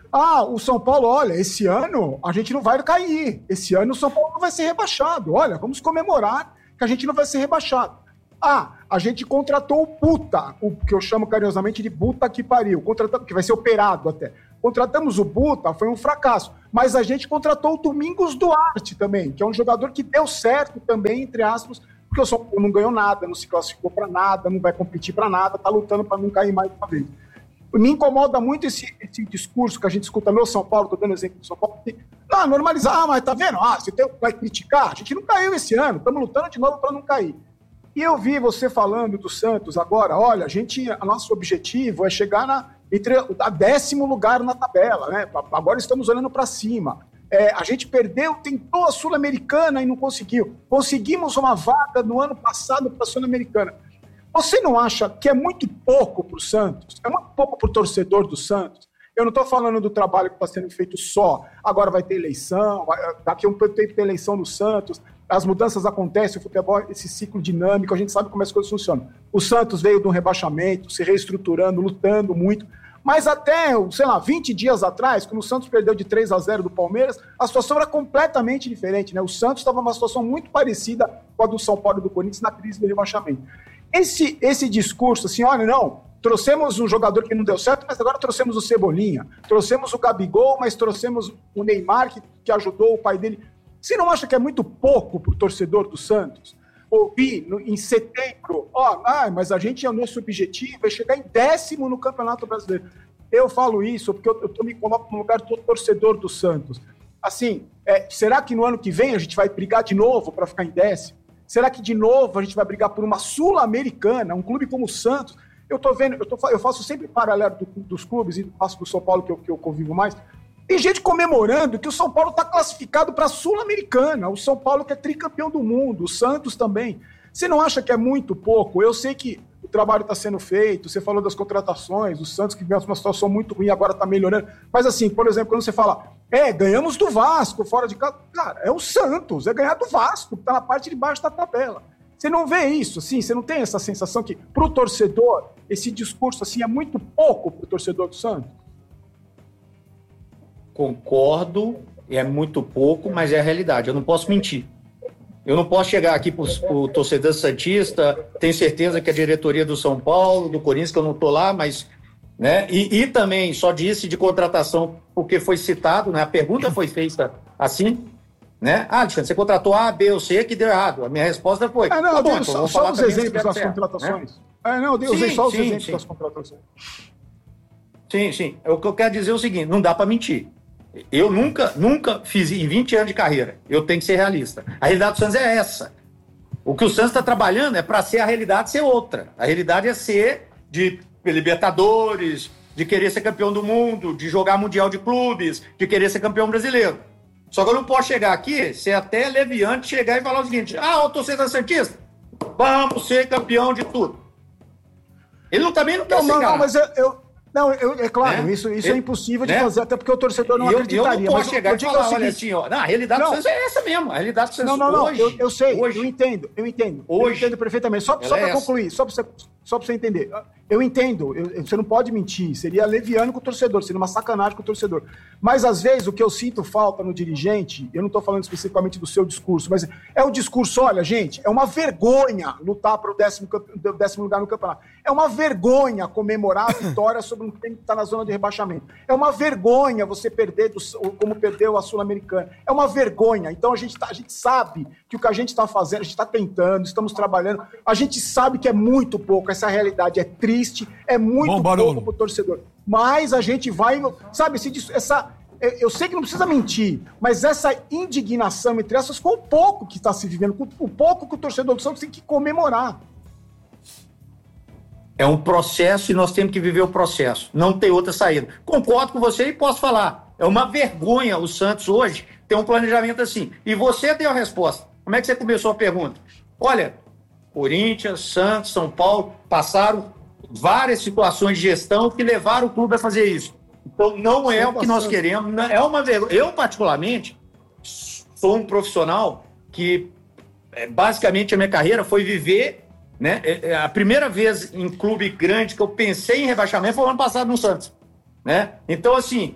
Ah, o São Paulo, olha, esse ano a gente não vai cair. Esse ano o São Paulo não vai ser rebaixado. Olha, vamos comemorar que a gente não vai ser rebaixado. Ah, a gente contratou o Buta, o que eu chamo carinhosamente de Buta que pariu, contratamos, que vai ser operado até. Contratamos o Buta, foi um fracasso. Mas a gente contratou o Domingos Duarte também, que é um jogador que deu certo também, entre aspas, porque o São Paulo não ganhou nada, não se classificou para nada, não vai competir para nada, tá lutando para não cair mais uma vez. Me incomoda muito esse, esse discurso que a gente escuta no São Paulo, tô dando exemplo do São Paulo, que, ah, normalizar, ah, mas tá vendo? Ah, você tem, vai criticar, a gente não caiu esse ano, estamos lutando de novo para não cair. E eu vi você falando do Santos agora, olha, a gente, a nosso objetivo é chegar na, entre, a décimo lugar na tabela, né? Agora estamos olhando para cima. É, a gente perdeu, tentou a Sul-Americana e não conseguiu. Conseguimos uma vaga no ano passado para a Sul-Americana. Você não acha que é muito pouco para o Santos? É muito pouco para o torcedor do Santos? Eu não estou falando do trabalho que está sendo feito só. Agora vai ter eleição, vai, daqui a um tempo tem eleição no Santos. As mudanças acontecem, o futebol, esse ciclo dinâmico, a gente sabe como as coisas funcionam. O Santos veio de um rebaixamento, se reestruturando, lutando muito, mas até, sei lá, vinte dias atrás, quando o Santos perdeu de três a zero do Palmeiras, a situação era completamente diferente, né? O Santos estava numa situação muito parecida com a do São Paulo e do Corinthians na crise do rebaixamento. Esse, esse discurso, assim, olha, não, trouxemos um jogador que não deu certo, mas agora trouxemos o Cebolinha, trouxemos o Gabigol, mas trouxemos o Neymar, que, que ajudou o pai dele. Você não acha que é muito pouco para o torcedor do Santos ouvir no, em setembro, ó, oh, ah, mas a gente, é o nosso objetivo é chegar em décimo no Campeonato Brasileiro. Eu falo isso porque eu, eu tô me coloco no lugar do torcedor do Santos. Assim, é, será que no ano que vem a gente vai brigar de novo para ficar em décimo? Será que de novo a gente vai brigar por uma Sul-Americana, um clube como o Santos? Eu tô vendo, eu, tô, eu faço sempre paralelo do, dos clubes e faço do São Paulo que eu, que eu convivo mais. Tem gente comemorando que o São Paulo está classificado para a Sul-Americana, o São Paulo que é tricampeão do mundo, o Santos também. Você não acha que é muito pouco? Eu sei que o trabalho está sendo feito, você falou das contratações, o Santos que vem uma situação muito ruim, agora está melhorando. Mas assim, por exemplo, quando você fala, é, ganhamos do Vasco fora de casa, cara, é o Santos, é ganhar do Vasco, que está na parte de baixo da tabela. Você não vê isso, assim, você não tem essa sensação que, para o torcedor, esse discurso assim é muito pouco para o torcedor do Santos? Concordo, é muito pouco, mas é a realidade. Eu não posso mentir. Eu não posso chegar aqui para o torcedor santista, tenho certeza que a diretoria do São Paulo, do Corinthians, que eu não estou lá, mas... Né? E, e também só disse de contratação, porque foi citado, né? A pergunta foi feita assim, né? Ah, Alexandre, você contratou A, B ou C que deu errado. A minha resposta foi... É, não, tá bom, então, só, só os exemplos das certo, contratações. Né? É, não, eu usei sim, só os sim, exemplos sim. das contratações. Sim, sim. O que eu quero dizer é o seguinte, não dá para mentir. Eu nunca, nunca fiz em vinte anos de carreira. Eu tenho que ser realista. A realidade do Santos é essa. O que o Santos está trabalhando é para ser a realidade ser outra. A realidade é ser de Libertadores, de querer ser campeão do mundo, de jogar Mundial de Clubes, de querer ser campeão brasileiro. Só que eu não posso chegar aqui, ser até leviante, chegar e falar o seguinte, ah, o torcedor santista, vamos ser campeão de tudo. Ele não, também não quer Não, ser, não, cara. não, mas eu... eu... Não, eu, é claro, Né? isso, isso Eu- é impossível de né? fazer, até porque o torcedor não eu, eu acreditaria. não posso mas chegar eu e digo falar, o olha seguinte, assim, ó, não, a realidade Não. do Santos é essa mesmo. A realidade do Santos Não, não, não, hoje, eu, eu sei, hoje, eu entendo, eu entendo. Eu Hoje. entendo perfeitamente. Só, Ela só é para essa. concluir, só para você, só pra você entender. Eu entendo, eu- eu- você não pode mentir, seria leviano com o torcedor, seria uma sacanagem com o torcedor. Mas, às vezes, o que eu sinto falta no dirigente, eu não estou falando especificamente do seu discurso, mas é o discurso, olha, gente, é uma vergonha lutar para o décimo, campe- do décimo lugar no campeonato. É uma vergonha comemorar a vitória sobre um time que está na zona de rebaixamento. É uma vergonha você perder, do, como perdeu a Sul-Americana. É uma vergonha. Então, a gente, tá- a gente sabe que o que a gente está fazendo, a gente está tentando, estamos trabalhando, a gente sabe que é muito pouco, essa realidade é triste, é muito Bom, Barolo. pouco para o torcedor. Mas a gente vai, sabe, esse dis- essa, eu eu sei que não precisa mentir, mas essa indignação entre essas com o pouco que está se vivendo, com o pouco que o torcedor do Santos tem que comemorar. é um processo e nós temos que viver o processo. Não tem outra saída. Concordo com você e posso falar. É uma vergonha o Santos hoje ter um planejamento assim. E você deu a resposta. Como é que você começou a pergunta? Olha, Corinthians, Santos, São Paulo passaram várias situações de gestão que levaram o clube a fazer isso. Então não é o que nós queremos. não- É uma vergonha. Eu, particularmente, sou um profissional que, é, basicamente, a minha carreira foi viver, né? É, é, a primeira vez em clube grande que eu pensei em rebaixamento foi o ano passado no Santos, né? Então, assim,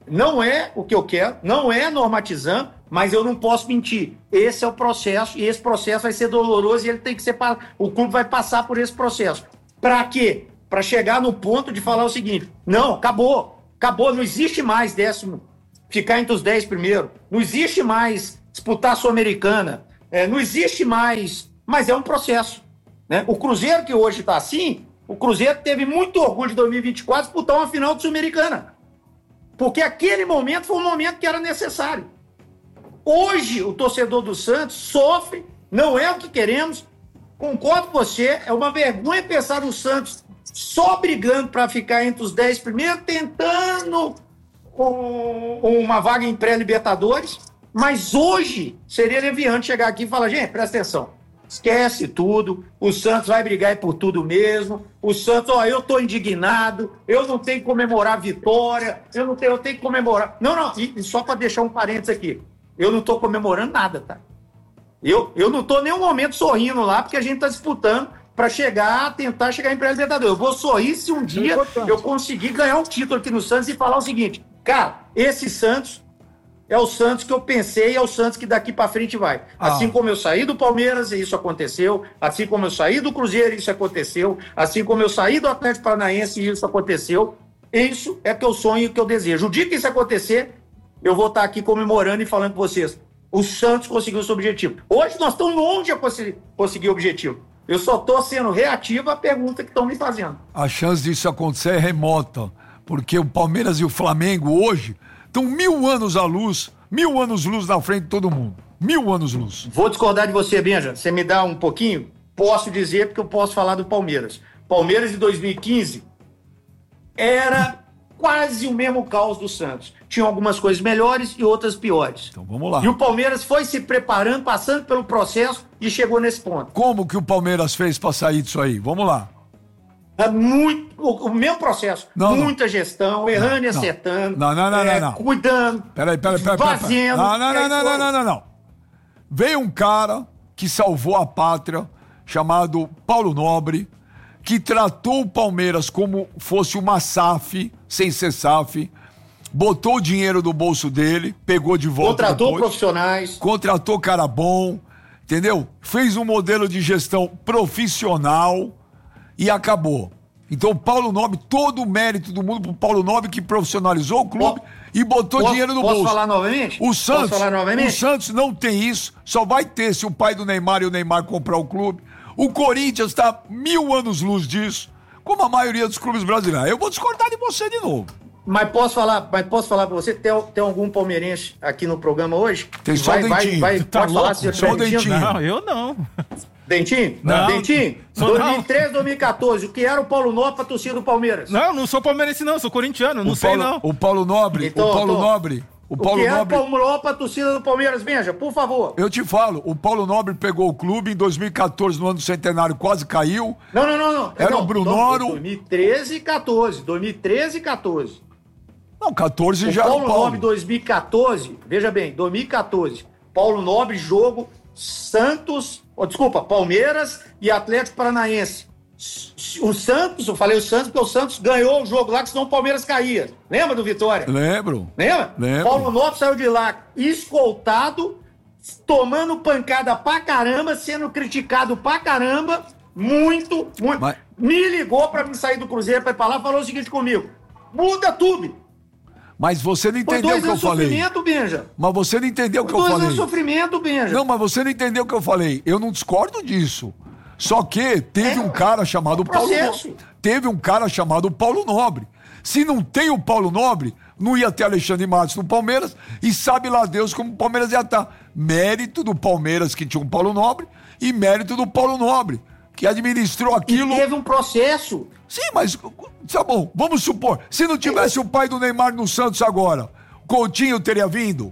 não é o que eu quero, não é normatizando, mas eu não posso mentir. Esse é o processo, e esse processo vai ser doloroso e ele tem que ser. O clube vai passar por esse processo. Para quê? Para chegar no ponto de falar o seguinte: não, acabou, acabou, não existe mais décimo, ficar entre os dez primeiro, não existe mais disputar a Sul-Americana, é, não existe mais, mas é um processo. Né? O Cruzeiro que hoje está assim, o Cruzeiro teve muito orgulho de dois mil e vinte e quatro disputar uma final de Sul-Americana. Porque aquele momento foi um momento que era necessário. Hoje, o torcedor do Santos sofre, não é o que queremos. Concordo com você, é uma vergonha pensar no Santos só brigando para ficar entre os dez primeiros, tentando um, uma vaga em pré-Libertadores. Mas hoje seria leviante chegar aqui e falar: gente, presta atenção, esquece tudo, o Santos vai brigar por tudo mesmo, o Santos, ó, eu tô indignado, eu não tenho que comemorar a vitória, eu não tenho, eu tenho que comemorar. Não, não, e, e só para deixar um parênteses aqui, eu não tô comemorando nada, tá? Eu, eu não tô em nenhum momento sorrindo lá, porque a gente tá disputando para chegar, tentar chegar em pré-Libertadores. Eu vou sorrir se um dia é eu conseguir ganhar um título aqui no Santos e falar o seguinte: cara, esse Santos é o Santos que eu pensei, é o Santos que daqui para frente vai. Ah. Assim como eu saí do Palmeiras, e isso aconteceu. Assim como eu saí do Cruzeiro, isso aconteceu. Assim como eu saí do Atlético Paranaense, e isso aconteceu. Isso é que eu sonho e que eu desejo. O dia que isso acontecer, eu vou estar aqui comemorando e falando com vocês: o Santos conseguiu seu objetivo. Hoje nós estamos longe de conseguir o objetivo. Eu só estou sendo reativo à pergunta que estão me fazendo. A chance disso acontecer é remota, porque o Palmeiras e o Flamengo hoje estão mil anos à luz, mil anos luz na frente de todo mundo. Mil anos luz. Vou discordar de você, Benja. Você me dá um pouquinho? Posso dizer, porque eu posso falar do Palmeiras. Palmeiras de dois mil e quinze era quase o mesmo caos do Santos. Tinha algumas coisas melhores e outras piores. Então vamos lá. E o Palmeiras foi se preparando, passando pelo processo e chegou nesse ponto. Como que o Palmeiras fez para sair disso aí? Vamos lá. É muito, o, o mesmo processo. Não, muita não. gestão, errando e acertando. Não, não, não, é, não, não. Cuidando. Peraí, peraí, peraí. peraí, peraí. Fazendo. Não, não, não, É não, não, não, não, não. Veio um cara que salvou a pátria, chamado Paulo Nobre, que tratou o Palmeiras como fosse uma S A F, sem ser S A F, botou o dinheiro do bolso dele, pegou de volta. Contratou depois, profissionais. Contratou cara bom, entendeu? Fez um modelo de gestão profissional e acabou. Então o Paulo Nobre, todo o mérito do mundo pro Paulo Nobre, que profissionalizou o clube Posso, e botou posso, dinheiro no posso bolso. Posso falar novamente? O Santos, posso falar novamente? o Santos não tem isso, só vai ter se o pai do Neymar e o Neymar comprar o clube. O Corinthians está mil anos luz disso, como a maioria dos clubes brasileiros. Eu vou discordar de você de novo. Mas posso falar, mas posso falar pra você, tem, tem algum palmeirense aqui no programa hoje? Tem só vai, o Dentinho. Vai, vai, Tá pode louco? falar se Só o Dentinho. Não, eu não. Dentinho? Não. Dentinho, Sou dois mil e treze, dois mil e quatorze, o que era o Paulo Nobre pra torcida do Palmeiras? Não, não sou palmeirense não, sou corintiano, não o sei Paulo, não. O Paulo Nobre, Então, o Paulo tô- Nobre, o O Paulo que era o Nobre... Paulo Nobre pra torcida do Palmeiras, Benja, por favor. Eu te falo, o Paulo Nobre pegou o clube em dois mil e quatorze, no ano do centenário, quase caiu. Não, não, não, não. Era não, o Brunoro. dois mil e treze e quatorze, dois mil e treze e quatorze. Não, quatorze O já era Paulo o Paulo. Nobre dois mil e quatorze, veja bem, dois mil e quatorze, Paulo Nobre, jogo Santos, oh, desculpa, Palmeiras e Atlético Paranaense. S- O Santos, eu falei o Santos porque o Santos ganhou o jogo lá, que senão o Palmeiras caía. Lembra do Vitória? Lembro. Lembra? Lembro. Paulo Nobre saiu de lá escoltado, tomando pancada pra caramba, sendo criticado pra caramba, muito, muito. Mas- Me ligou pra mim sair do Cruzeiro pra ir pra lá, falou o seguinte comigo: muda tudo. Mas você não Foi entendeu o dois que eu anos de falei. sofrimento, Benja. Mas você não entendeu o que eu Dois anos falei. de sofrimento, Benja. Não, mas você não entendeu o que eu falei. Eu não discordo disso. Só que teve É, um cara chamado é um Paulo processo. Nobre. Teve um cara chamado Paulo Nobre. Se não tem o Paulo Nobre, não ia ter Alexandre Matos no Palmeiras e sabe lá Deus como o Palmeiras ia estar. Mérito do Palmeiras que tinha um Paulo Nobre e mérito do Paulo Nobre, que administrou E aquilo. teve um processo. Sim, mas tá bom, vamos supor, se não tivesse o pai do Neymar no Santos agora, Coutinho teria vindo?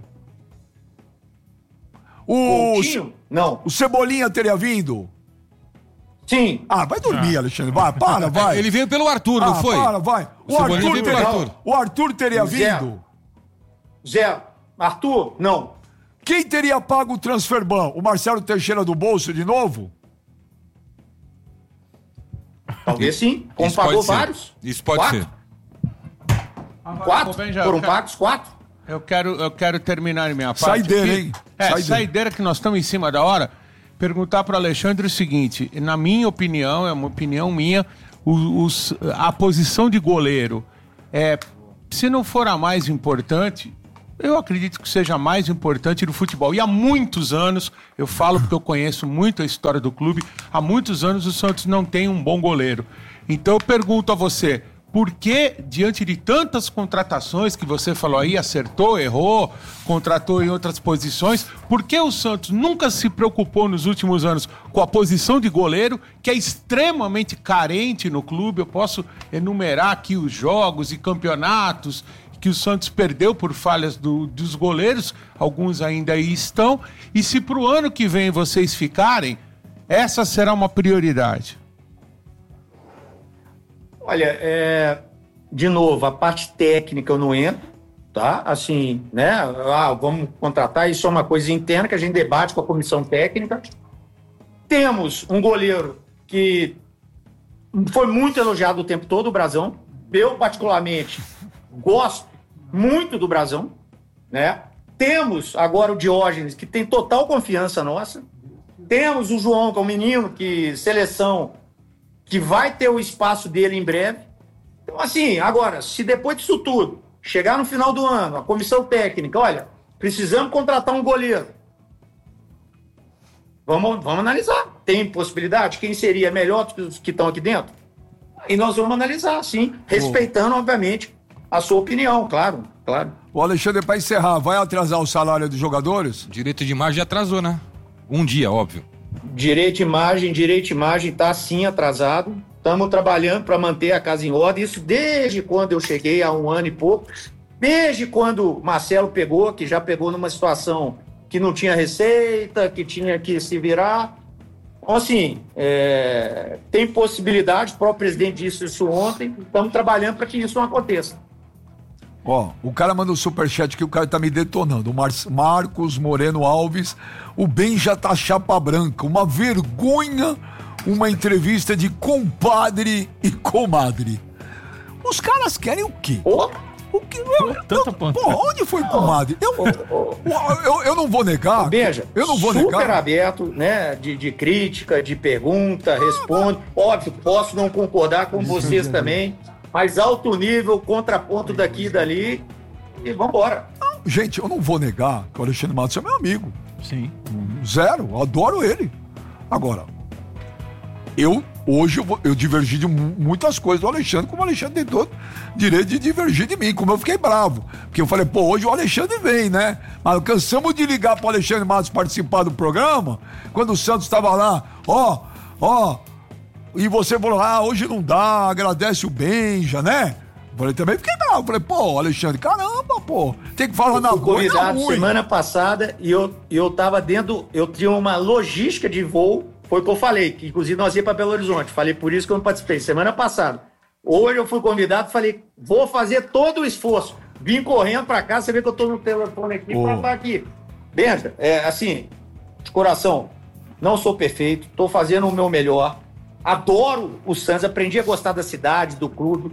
O, Coutinho? Não. o Cebolinha teria vindo? Sim. Ah, vai dormir, Alexandre. Vai, para, vai. Ele veio pelo Arthur, não ah, foi? para, vai. O, Cebolinha Arthur veio pelo teria, Arthur. o Arthur teria Zé. vindo? Zé, Arthur? Não. Quem teria pago o transferban? O Marcelo Teixeira do bolso de novo? Talvez sim. Como Isso pode pagou ser. vários. Isso pode Quatro. ser. Quatro? Benja, Foram eu quero- pagos quatro? Eu quero, eu quero terminar minha parte. Saideira, aqui. hein? É, Saideira. saideira que nós estamos em cima da hora. Perguntar para Alexandre o seguinte: na minha opinião, é uma opinião minha, o- os- a posição de goleiro, é, se não for a mais importante, eu acredito que seja a mais importante do futebol. E há muitos anos, eu falo porque eu conheço muito a história do clube, há muitos anos o Santos não tem um bom goleiro. Então eu pergunto a você, por que, diante de tantas contratações que você falou aí, acertou, errou, contratou em outras posições, por que o Santos nunca se preocupou nos últimos anos com a posição de goleiro, que é extremamente carente no clube? Eu posso enumerar aqui os jogos e campeonatos que o Santos perdeu por falhas do- dos goleiros, alguns ainda aí estão, e se para o ano que vem vocês ficarem, essa será uma prioridade. Olha, é, de novo, a parte técnica eu não entro, tá? Assim, né? Ah, vamos contratar, isso é uma coisa interna que a gente debate com a comissão técnica. Temos um goleiro que foi muito elogiado o tempo todo, o Brazão. Eu, particularmente, gosto muito do Brazão, né? Temos agora o Diógenes, que tem total confiança nossa. Temos o João, que é um menino que seleção, que vai ter o espaço dele em breve. Então, assim, agora, se depois disso tudo, chegar no final do ano, a comissão técnica, olha, precisamos contratar um goleiro. Vamos, vamos analisar. Tem possibilidade? Quem seria melhor do que os que estão aqui dentro? E nós vamos analisar, sim, respeitando, obviamente, a sua opinião, claro, claro. O Alexandre, para encerrar, vai atrasar o salário dos jogadores? Direito de imagem atrasou, né? Um dia, óbvio. Direito de imagem, direito de imagem está sim atrasado. Estamos trabalhando para manter a casa em ordem. Isso desde quando eu cheguei, há um ano e pouco. Desde quando o Marcelo pegou, que já pegou numa situação que não tinha receita, que tinha que se virar. Então, assim, é, tem possibilidade, o próprio presidente disse isso ontem, estamos trabalhando para que isso não aconteça. Ó, o cara manda um superchat que o cara tá me detonando. O Mar- Marcos Moreno Alves, o Ben já tá chapa branca. Uma vergonha, uma entrevista de compadre e comadre. Os caras querem o quê? Ô, O que? Eu, Tanta eu, ponta. pô, onde foi comadre? Eu, eu, eu não vou negar. Beija, eu não vou super negar. aberto, né, de, de crítica, de pergunta, responde. Óbvio, posso não concordar com vocês também, mas alto nível, contraponto daqui e dali, e vambora. Gente, eu não vou negar que o Alexandre Matos é meu amigo. Sim. Zero, eu adoro ele. Agora, eu hoje eu, vou, eu divergi de mu- muitas coisas do Alexandre, como o Alexandre tem todo direito de divergir de mim, como eu fiquei bravo. Porque eu falei, pô, hoje o Alexandre vem, né? Mas cansamos de ligar pro Alexandre Matos participar do programa, quando o Santos estava lá, ó, ó, e você falou, ah, hoje não dá, agradece o Benja, né? Eu falei, também fiquei bravo. Falei, pô, Alexandre, caramba, pô, tem que falar na Fui coisa convidado ruim. semana passada e eu, eu tava dentro, eu tinha uma logística de voo, foi o que eu falei, que inclusive nós ia para Belo Horizonte, falei por isso que eu não participei, semana passada. Hoje eu fui convidado, falei, vou fazer todo o esforço, vim correndo para cá, você vê que eu tô no telefone aqui, Oh. para estar aqui. Benja, é assim, de coração, não sou perfeito, tô fazendo o meu melhor, adoro o Santos, aprendi a gostar da cidade, do clube.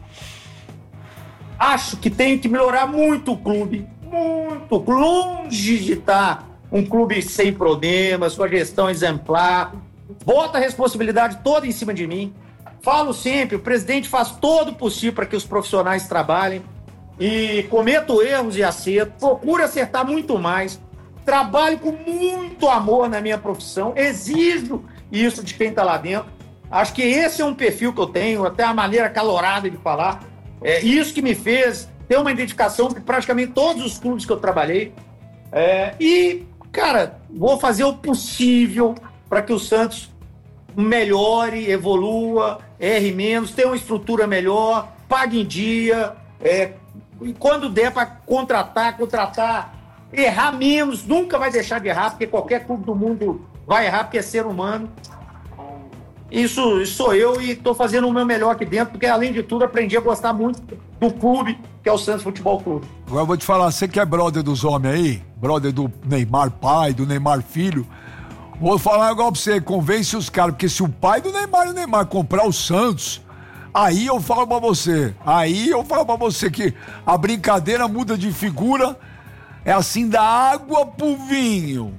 Acho que tem que melhorar muito o clube, muito, longe de estar um clube sem problemas, com a gestão exemplar. Bota a responsabilidade toda em cima de mim. Falo sempre, o presidente faz todo o possível para que os profissionais trabalhem e cometo erros e acertos, procuro acertar muito mais, trabalho com muito amor na minha profissão, exijo isso de quem está lá dentro. Acho que esse é um perfil que eu tenho, até a maneira calorada de falar. É isso que me fez ter uma identificação com praticamente todos os clubes que eu trabalhei. É, e, cara, vou fazer o possível para que o Santos melhore, evolua, erre menos, tenha uma estrutura melhor, pague em dia, é, e quando der para contratar, contratar, errar menos, nunca vai deixar de errar, porque qualquer clube do mundo vai errar, porque é ser humano. Isso, isso sou eu e estou fazendo o meu melhor aqui dentro, porque além de tudo aprendi a gostar muito do clube, que é o Santos Futebol Clube. Agora eu vou te falar, você que é brother dos homens aí, brother do Neymar pai, do Neymar filho, vou falar igual pra você, convence os caras, porque se o pai do Neymar e o Neymar comprar o Santos, Aí eu falo pra você, aí eu falo pra você que a brincadeira muda de figura, é assim da água pro vinho.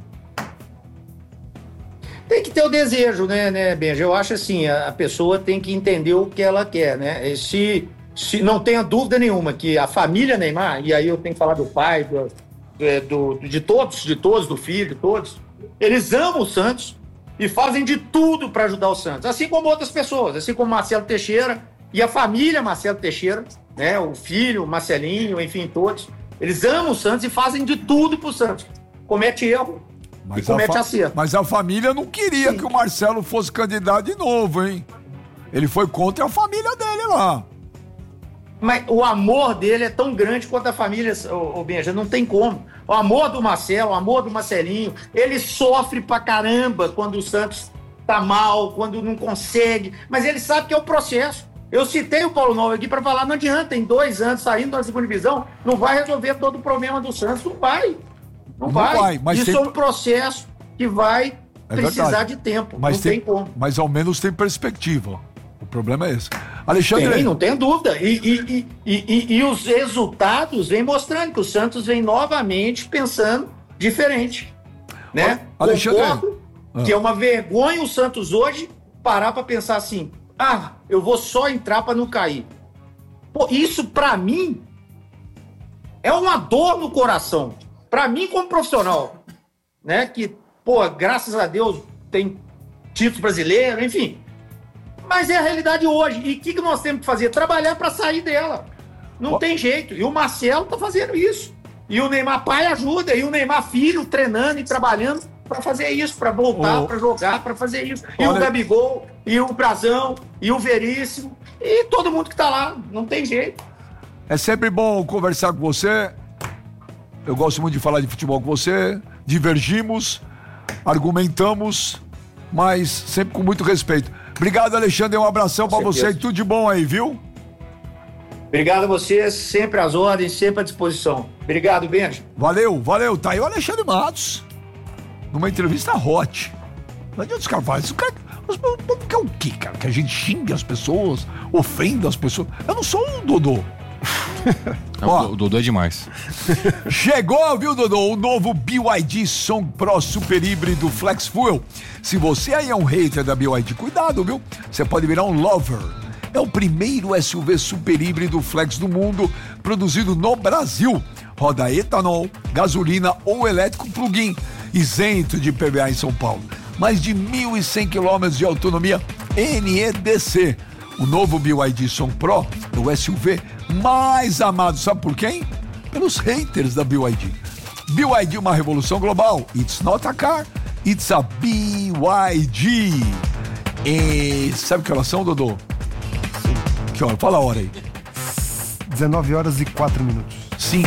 Tem que ter o desejo, né, né, Benja? Eu acho assim, a, a pessoa tem que entender o que ela quer, né? E se, se não tenha dúvida nenhuma que a família Neymar, e aí eu tenho que falar do pai, do, do, de todos, de todos, do filho, de todos, eles amam o Santos e fazem de tudo para ajudar o Santos, assim como outras pessoas, assim como Marcelo Teixeira e a família Marcelo Teixeira, né, o filho, o Marcelinho, enfim, todos, eles amam o Santos e fazem de tudo pro Santos. Comete erro, Mas e comete a, acerto. mas a família não queria Sim. que o Marcelo fosse candidato de novo, hein? Ele foi contra a família dele lá. Mas o amor dele é tão grande quanto a família, ô, ô Benja, não tem como. O amor do Marcelo, o amor do Marcelinho, ele sofre pra caramba quando o Santos tá mal, quando não consegue, mas ele sabe que é o processo. Eu citei o Paulo Novo aqui para falar, não adianta, em dois anos saindo da segunda divisão, não vai resolver todo o problema do Santos, não vai. Não, Não vai. vai, mas Isso tem- é um processo que vai É precisar verdade. de tempo, Mas não tem, tem como. Mas ao menos tem perspectiva. O problema é esse. Alexandre, Tem, não tem dúvida. E, e, e, e, e, e os resultados vêm mostrando que o Santos vem novamente pensando diferente. Né? Alexandre, Concordo ah. que é uma vergonha o Santos hoje parar para pensar assim, ah, eu vou só entrar para não cair. Pô, isso para mim é uma dor no coração. Para mim como profissional, né? Que, pô, graças a Deus tem título brasileiro, enfim. Mas é a realidade hoje. E o que, que nós temos que fazer? Trabalhar para sair dela. Não Ó. tem jeito. E o Marcelo tá fazendo isso. E o Neymar pai ajuda. E o Neymar filho treinando e trabalhando para fazer isso, para voltar, Ô. para jogar, para fazer isso. E Olha. o Gabigol, e o Brazão, e o Veríssimo. E todo mundo que tá lá. Não tem jeito. é sempre bom conversar com você. Eu gosto muito de falar de futebol com você. Divergimos, argumentamos, mas sempre com muito respeito. Obrigado, Alexandre. Um abração pra você e certeza. tudo de bom aí, viu? Obrigado a vocês, sempre às ordens, sempre à disposição. Obrigado, Benja. Valeu, valeu. Tá aí o Alexandre Matos. Numa entrevista hot. Não adianta os caras falarem isso. Cara, os povo quer o quê, cara? Que a gente xingue as pessoas, ofenda as pessoas. Eu não sou um Dodô. Ó. O Dodô é demais. Chegou, viu, Dodô? O novo B Y D Song Pro Super Híbrido Flex Fuel. Se você aí é um hater da B Y D, cuidado, viu? Você pode virar um lover. É o primeiro S U V super híbrido flex do mundo, produzido no Brasil. Roda etanol, gasolina ou elétrico plug-in, isento de I P V A em São Paulo. Mais de mil e cem quilômetros de autonomia N E D C. O novo B Y D Song Pro é o S U V mais amado, sabe por quem? Pelos haters da B Y D. B Y D, uma revolução global. It's not a car, it's a B Y D. E sabe que horas são, Dodô? Que hora? Fala a hora aí. dezenove horas e quatro minutos. Sim.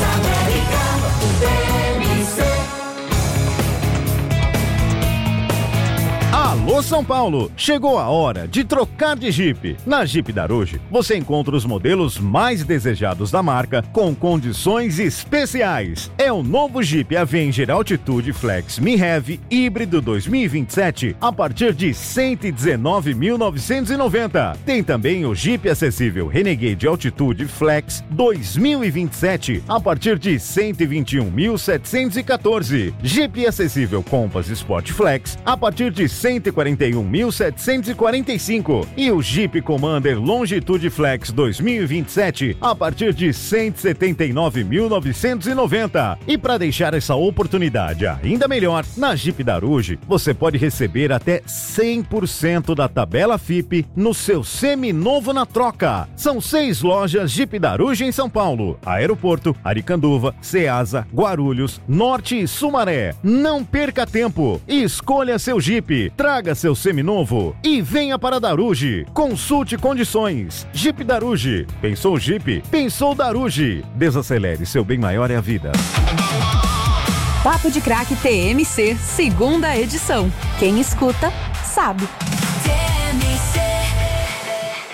Alô São Paulo, chegou a hora de trocar de Jeep. Na Jeep Daruge, você encontra os modelos mais desejados da marca com condições especiais. É o novo Jeep Avenger Altitude Flex Mi Heavy híbrido dois mil e vinte e sete a partir de cento e dezenove mil novecentos e noventa. Tem também o Jeep acessível Renegade Altitude Flex dois mil e vinte e sete a partir de cento e vinte e um mil setecentos e quatorze. Jeep acessível Compass Sport Flex a partir de cento e quarenta e um mil setecentos e quarenta e cinco e o Jeep Commander Longitude Flex dois mil e vinte e sete a partir de cento e setenta e nove mil novecentos e noventa. E para deixar essa oportunidade ainda melhor, na Jeep Daruge você pode receber até cem por cento da tabela F I P no seu seminovo na troca. São seis lojas Jeep Daruge em São Paulo, Aeroporto, Aricanduva, Ceasa, Guarulhos, Norte e Sumaré. Não perca tempo e escolha seu Jeep. Traga seu seminovo e venha para Daruge. Consulte condições. Jeep Daruge. Pensou Jeep? Pensou Daruge. Desacelere, seu bem maior é a vida. Papo de Craque T M C, segunda edição. Quem escuta, sabe.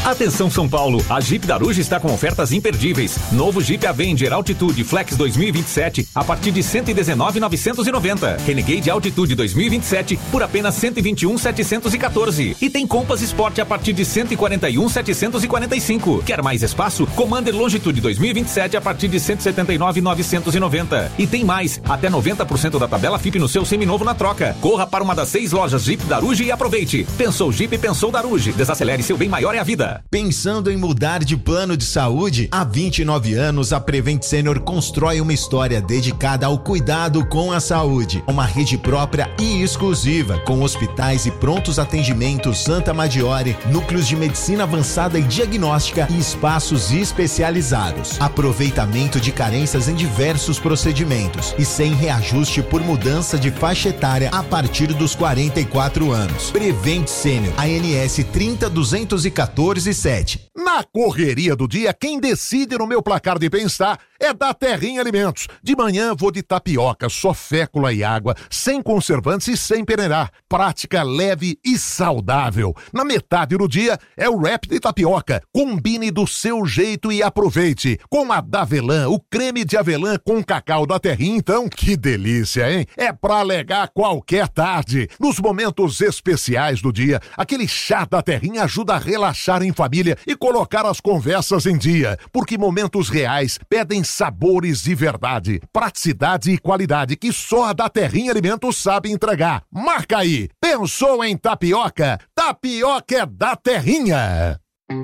Atenção São Paulo, a Jeep Daruge está com ofertas imperdíveis. Novo Jeep Avenger Altitude Flex dois mil e vinte e sete a partir de cento e dezenove mil novecentos e noventa. Renegade Altitude dois mil e vinte e sete por apenas cento e vinte e um mil setecentos e quatorze. E tem Compass Sport a partir de cento e quarenta e um mil setecentos e quarenta e cinco. Quer mais espaço? Commander Longitude dois mil e vinte e sete a partir de cento e setenta e nove mil novecentos e noventa. E tem mais, até noventa por cento da tabela F I P no seu seminovo na troca. Corra para uma das seis lojas Jeep Daruge e aproveite. Pensou Jeep, pensou Daruge. Desacelere, seu bem maior é a vida. Pensando em mudar de plano de saúde? Há vinte e nove anos, a Prevent Senior constrói uma história dedicada ao cuidado com a saúde. Uma rede própria e exclusiva, com hospitais e prontos atendimentos Santa Maggiore, núcleos de medicina avançada e diagnóstica e espaços especializados. Aproveitamento de carências em diversos procedimentos e sem reajuste por mudança de faixa etária a partir dos quarenta e quatro anos. Prevent Senior, A N S trinta duzentos e quatorze sete. Na correria do dia, quem decide no meu placar de bem-estar é da Terrinha Alimentos. De manhã vou de tapioca, só fécula e água, sem conservantes e sem peneirar. Prática, leve e saudável. Na metade do dia é o wrap de tapioca. Combine do seu jeito e aproveite. Com a Davelã, o creme de avelã com cacau da Terrinha, então, que delícia, hein? É pra alegar qualquer tarde. Nos momentos especiais do dia, aquele chá da Terrinha ajuda a relaxar em família e colocar as conversas em dia, porque momentos reais pedem sabores de verdade, praticidade e qualidade que só a da Terrinha Alimentos sabe entregar. Marca aí! Pensou em tapioca? Tapioca é da Terrinha!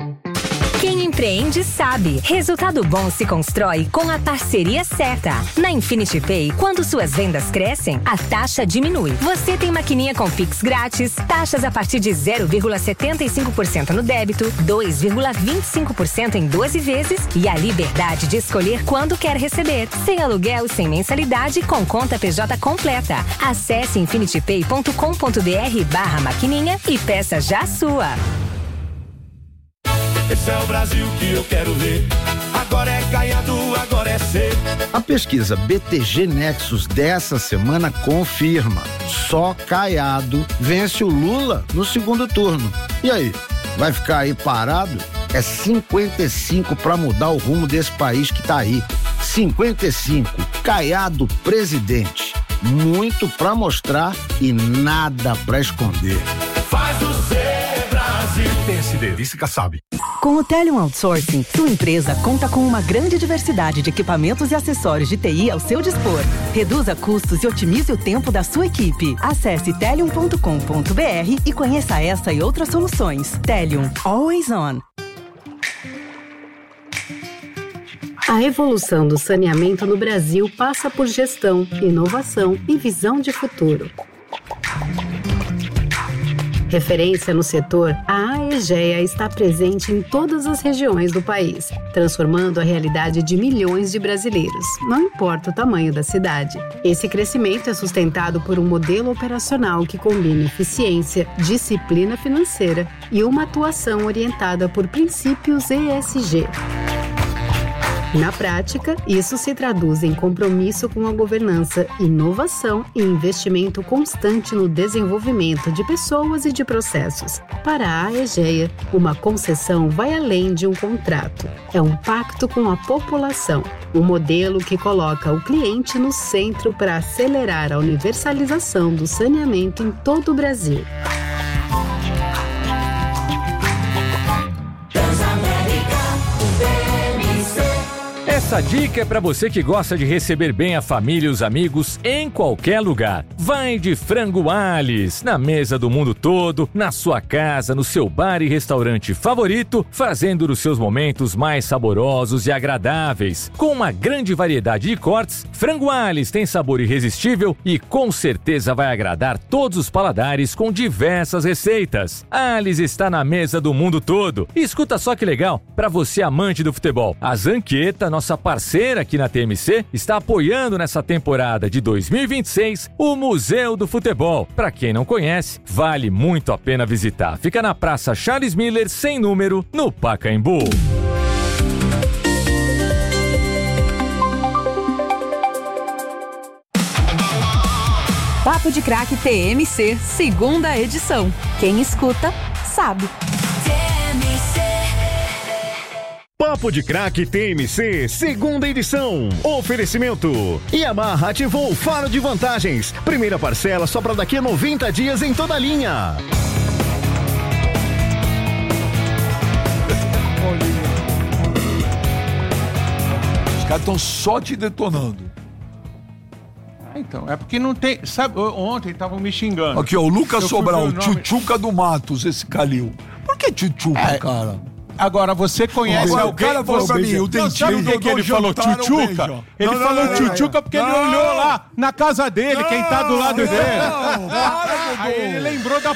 Quem empreende sabe. Resultado bom se constrói com a parceria certa. Na Infinity Pay, quando suas vendas crescem, a taxa diminui. Você tem maquininha com Pix grátis, taxas a partir de zero vírgula setenta e cinco por cento no débito, dois vírgula vinte e cinco por cento em doze vezes e a liberdade de escolher quando quer receber. Sem aluguel e sem mensalidade, com conta P J completa. Acesse infinitypay ponto com ponto br barra maquininha e peça já a sua. Esse é o Brasil que eu quero ver. Agora é Caiado, agora é C. A pesquisa B T G Nexus dessa semana confirma. Só Caiado vence o Lula no segundo turno. E aí, vai ficar aí parado? É cinquenta e cinco para mudar o rumo desse país que tá aí. cinquenta e cinco, Caiado presidente. Muito para mostrar e nada para esconder. Faz o C, Brasil. P S D, Lícica sabe. Com o Telium Outsourcing, sua empresa conta com uma grande diversidade de equipamentos e acessórios de T I ao seu dispor. Reduza custos e otimize o tempo da sua equipe. Acesse telium ponto com ponto br e conheça essa e outras soluções. Telium, always on. A evolução do saneamento no Brasil passa por gestão, inovação e visão de futuro. Referência no setor, a Aegea está presente em todas as regiões do país, transformando a realidade de milhões de brasileiros, não importa o tamanho da cidade. Esse crescimento é sustentado por um modelo operacional que combina eficiência, disciplina financeira e uma atuação orientada por princípios E S G. Na prática, isso se traduz em compromisso com a governança, inovação e investimento constante no desenvolvimento de pessoas e de processos. Para a Aegea, uma concessão vai além de um contrato. É um pacto com a população, um modelo que coloca o cliente no centro para acelerar a universalização do saneamento em todo o Brasil. Essa dica é para você que gosta de receber bem a família e os amigos em qualquer lugar. Vai de Frango Alice, na mesa do mundo todo, na sua casa, no seu bar e restaurante favorito, fazendo dos seus momentos mais saborosos e agradáveis. Com uma grande variedade de cortes, Frango Alice tem sabor irresistível e com certeza vai agradar todos os paladares com diversas receitas. Alice está na mesa do mundo todo. E escuta só que legal, para você amante do futebol, a Zanqueta, nossa parceira aqui na T M C, está apoiando nessa temporada de dois mil e vinte e seis o Museu do Futebol. Para quem não conhece, vale muito a pena visitar. Fica na Praça Charles Miller, sem número, no Pacaembu. Papo de Craque T M C, segunda edição. Quem escuta, sabe. T M C. Papo de Craque T M C, segunda edição. Oferecimento. Yamaha ativou o faro de vantagens. Primeira parcela só para daqui a noventa dias em toda a linha. Os caras estão só te detonando. Ah, então, é porque não tem... Sabe, ontem estavam me xingando. Aqui, ó, o Lucas Eu fui Sobral, ver o nome- Tchutchuca do Matos, esse Calil. Por que Tchutchuca, É, cara? Agora, você conhece Agora, o alguém... cara falou você- pra mim, o Não, dentinho sabe por que que ele Dodô falou jantaram, tchutchuca? beijo. Ele Não, não, falou não, não, tchutchuca porque ele não. olhou lá na casa dele, quem tá do lado dele. Não, para, Dodô. Aí ele lembrou da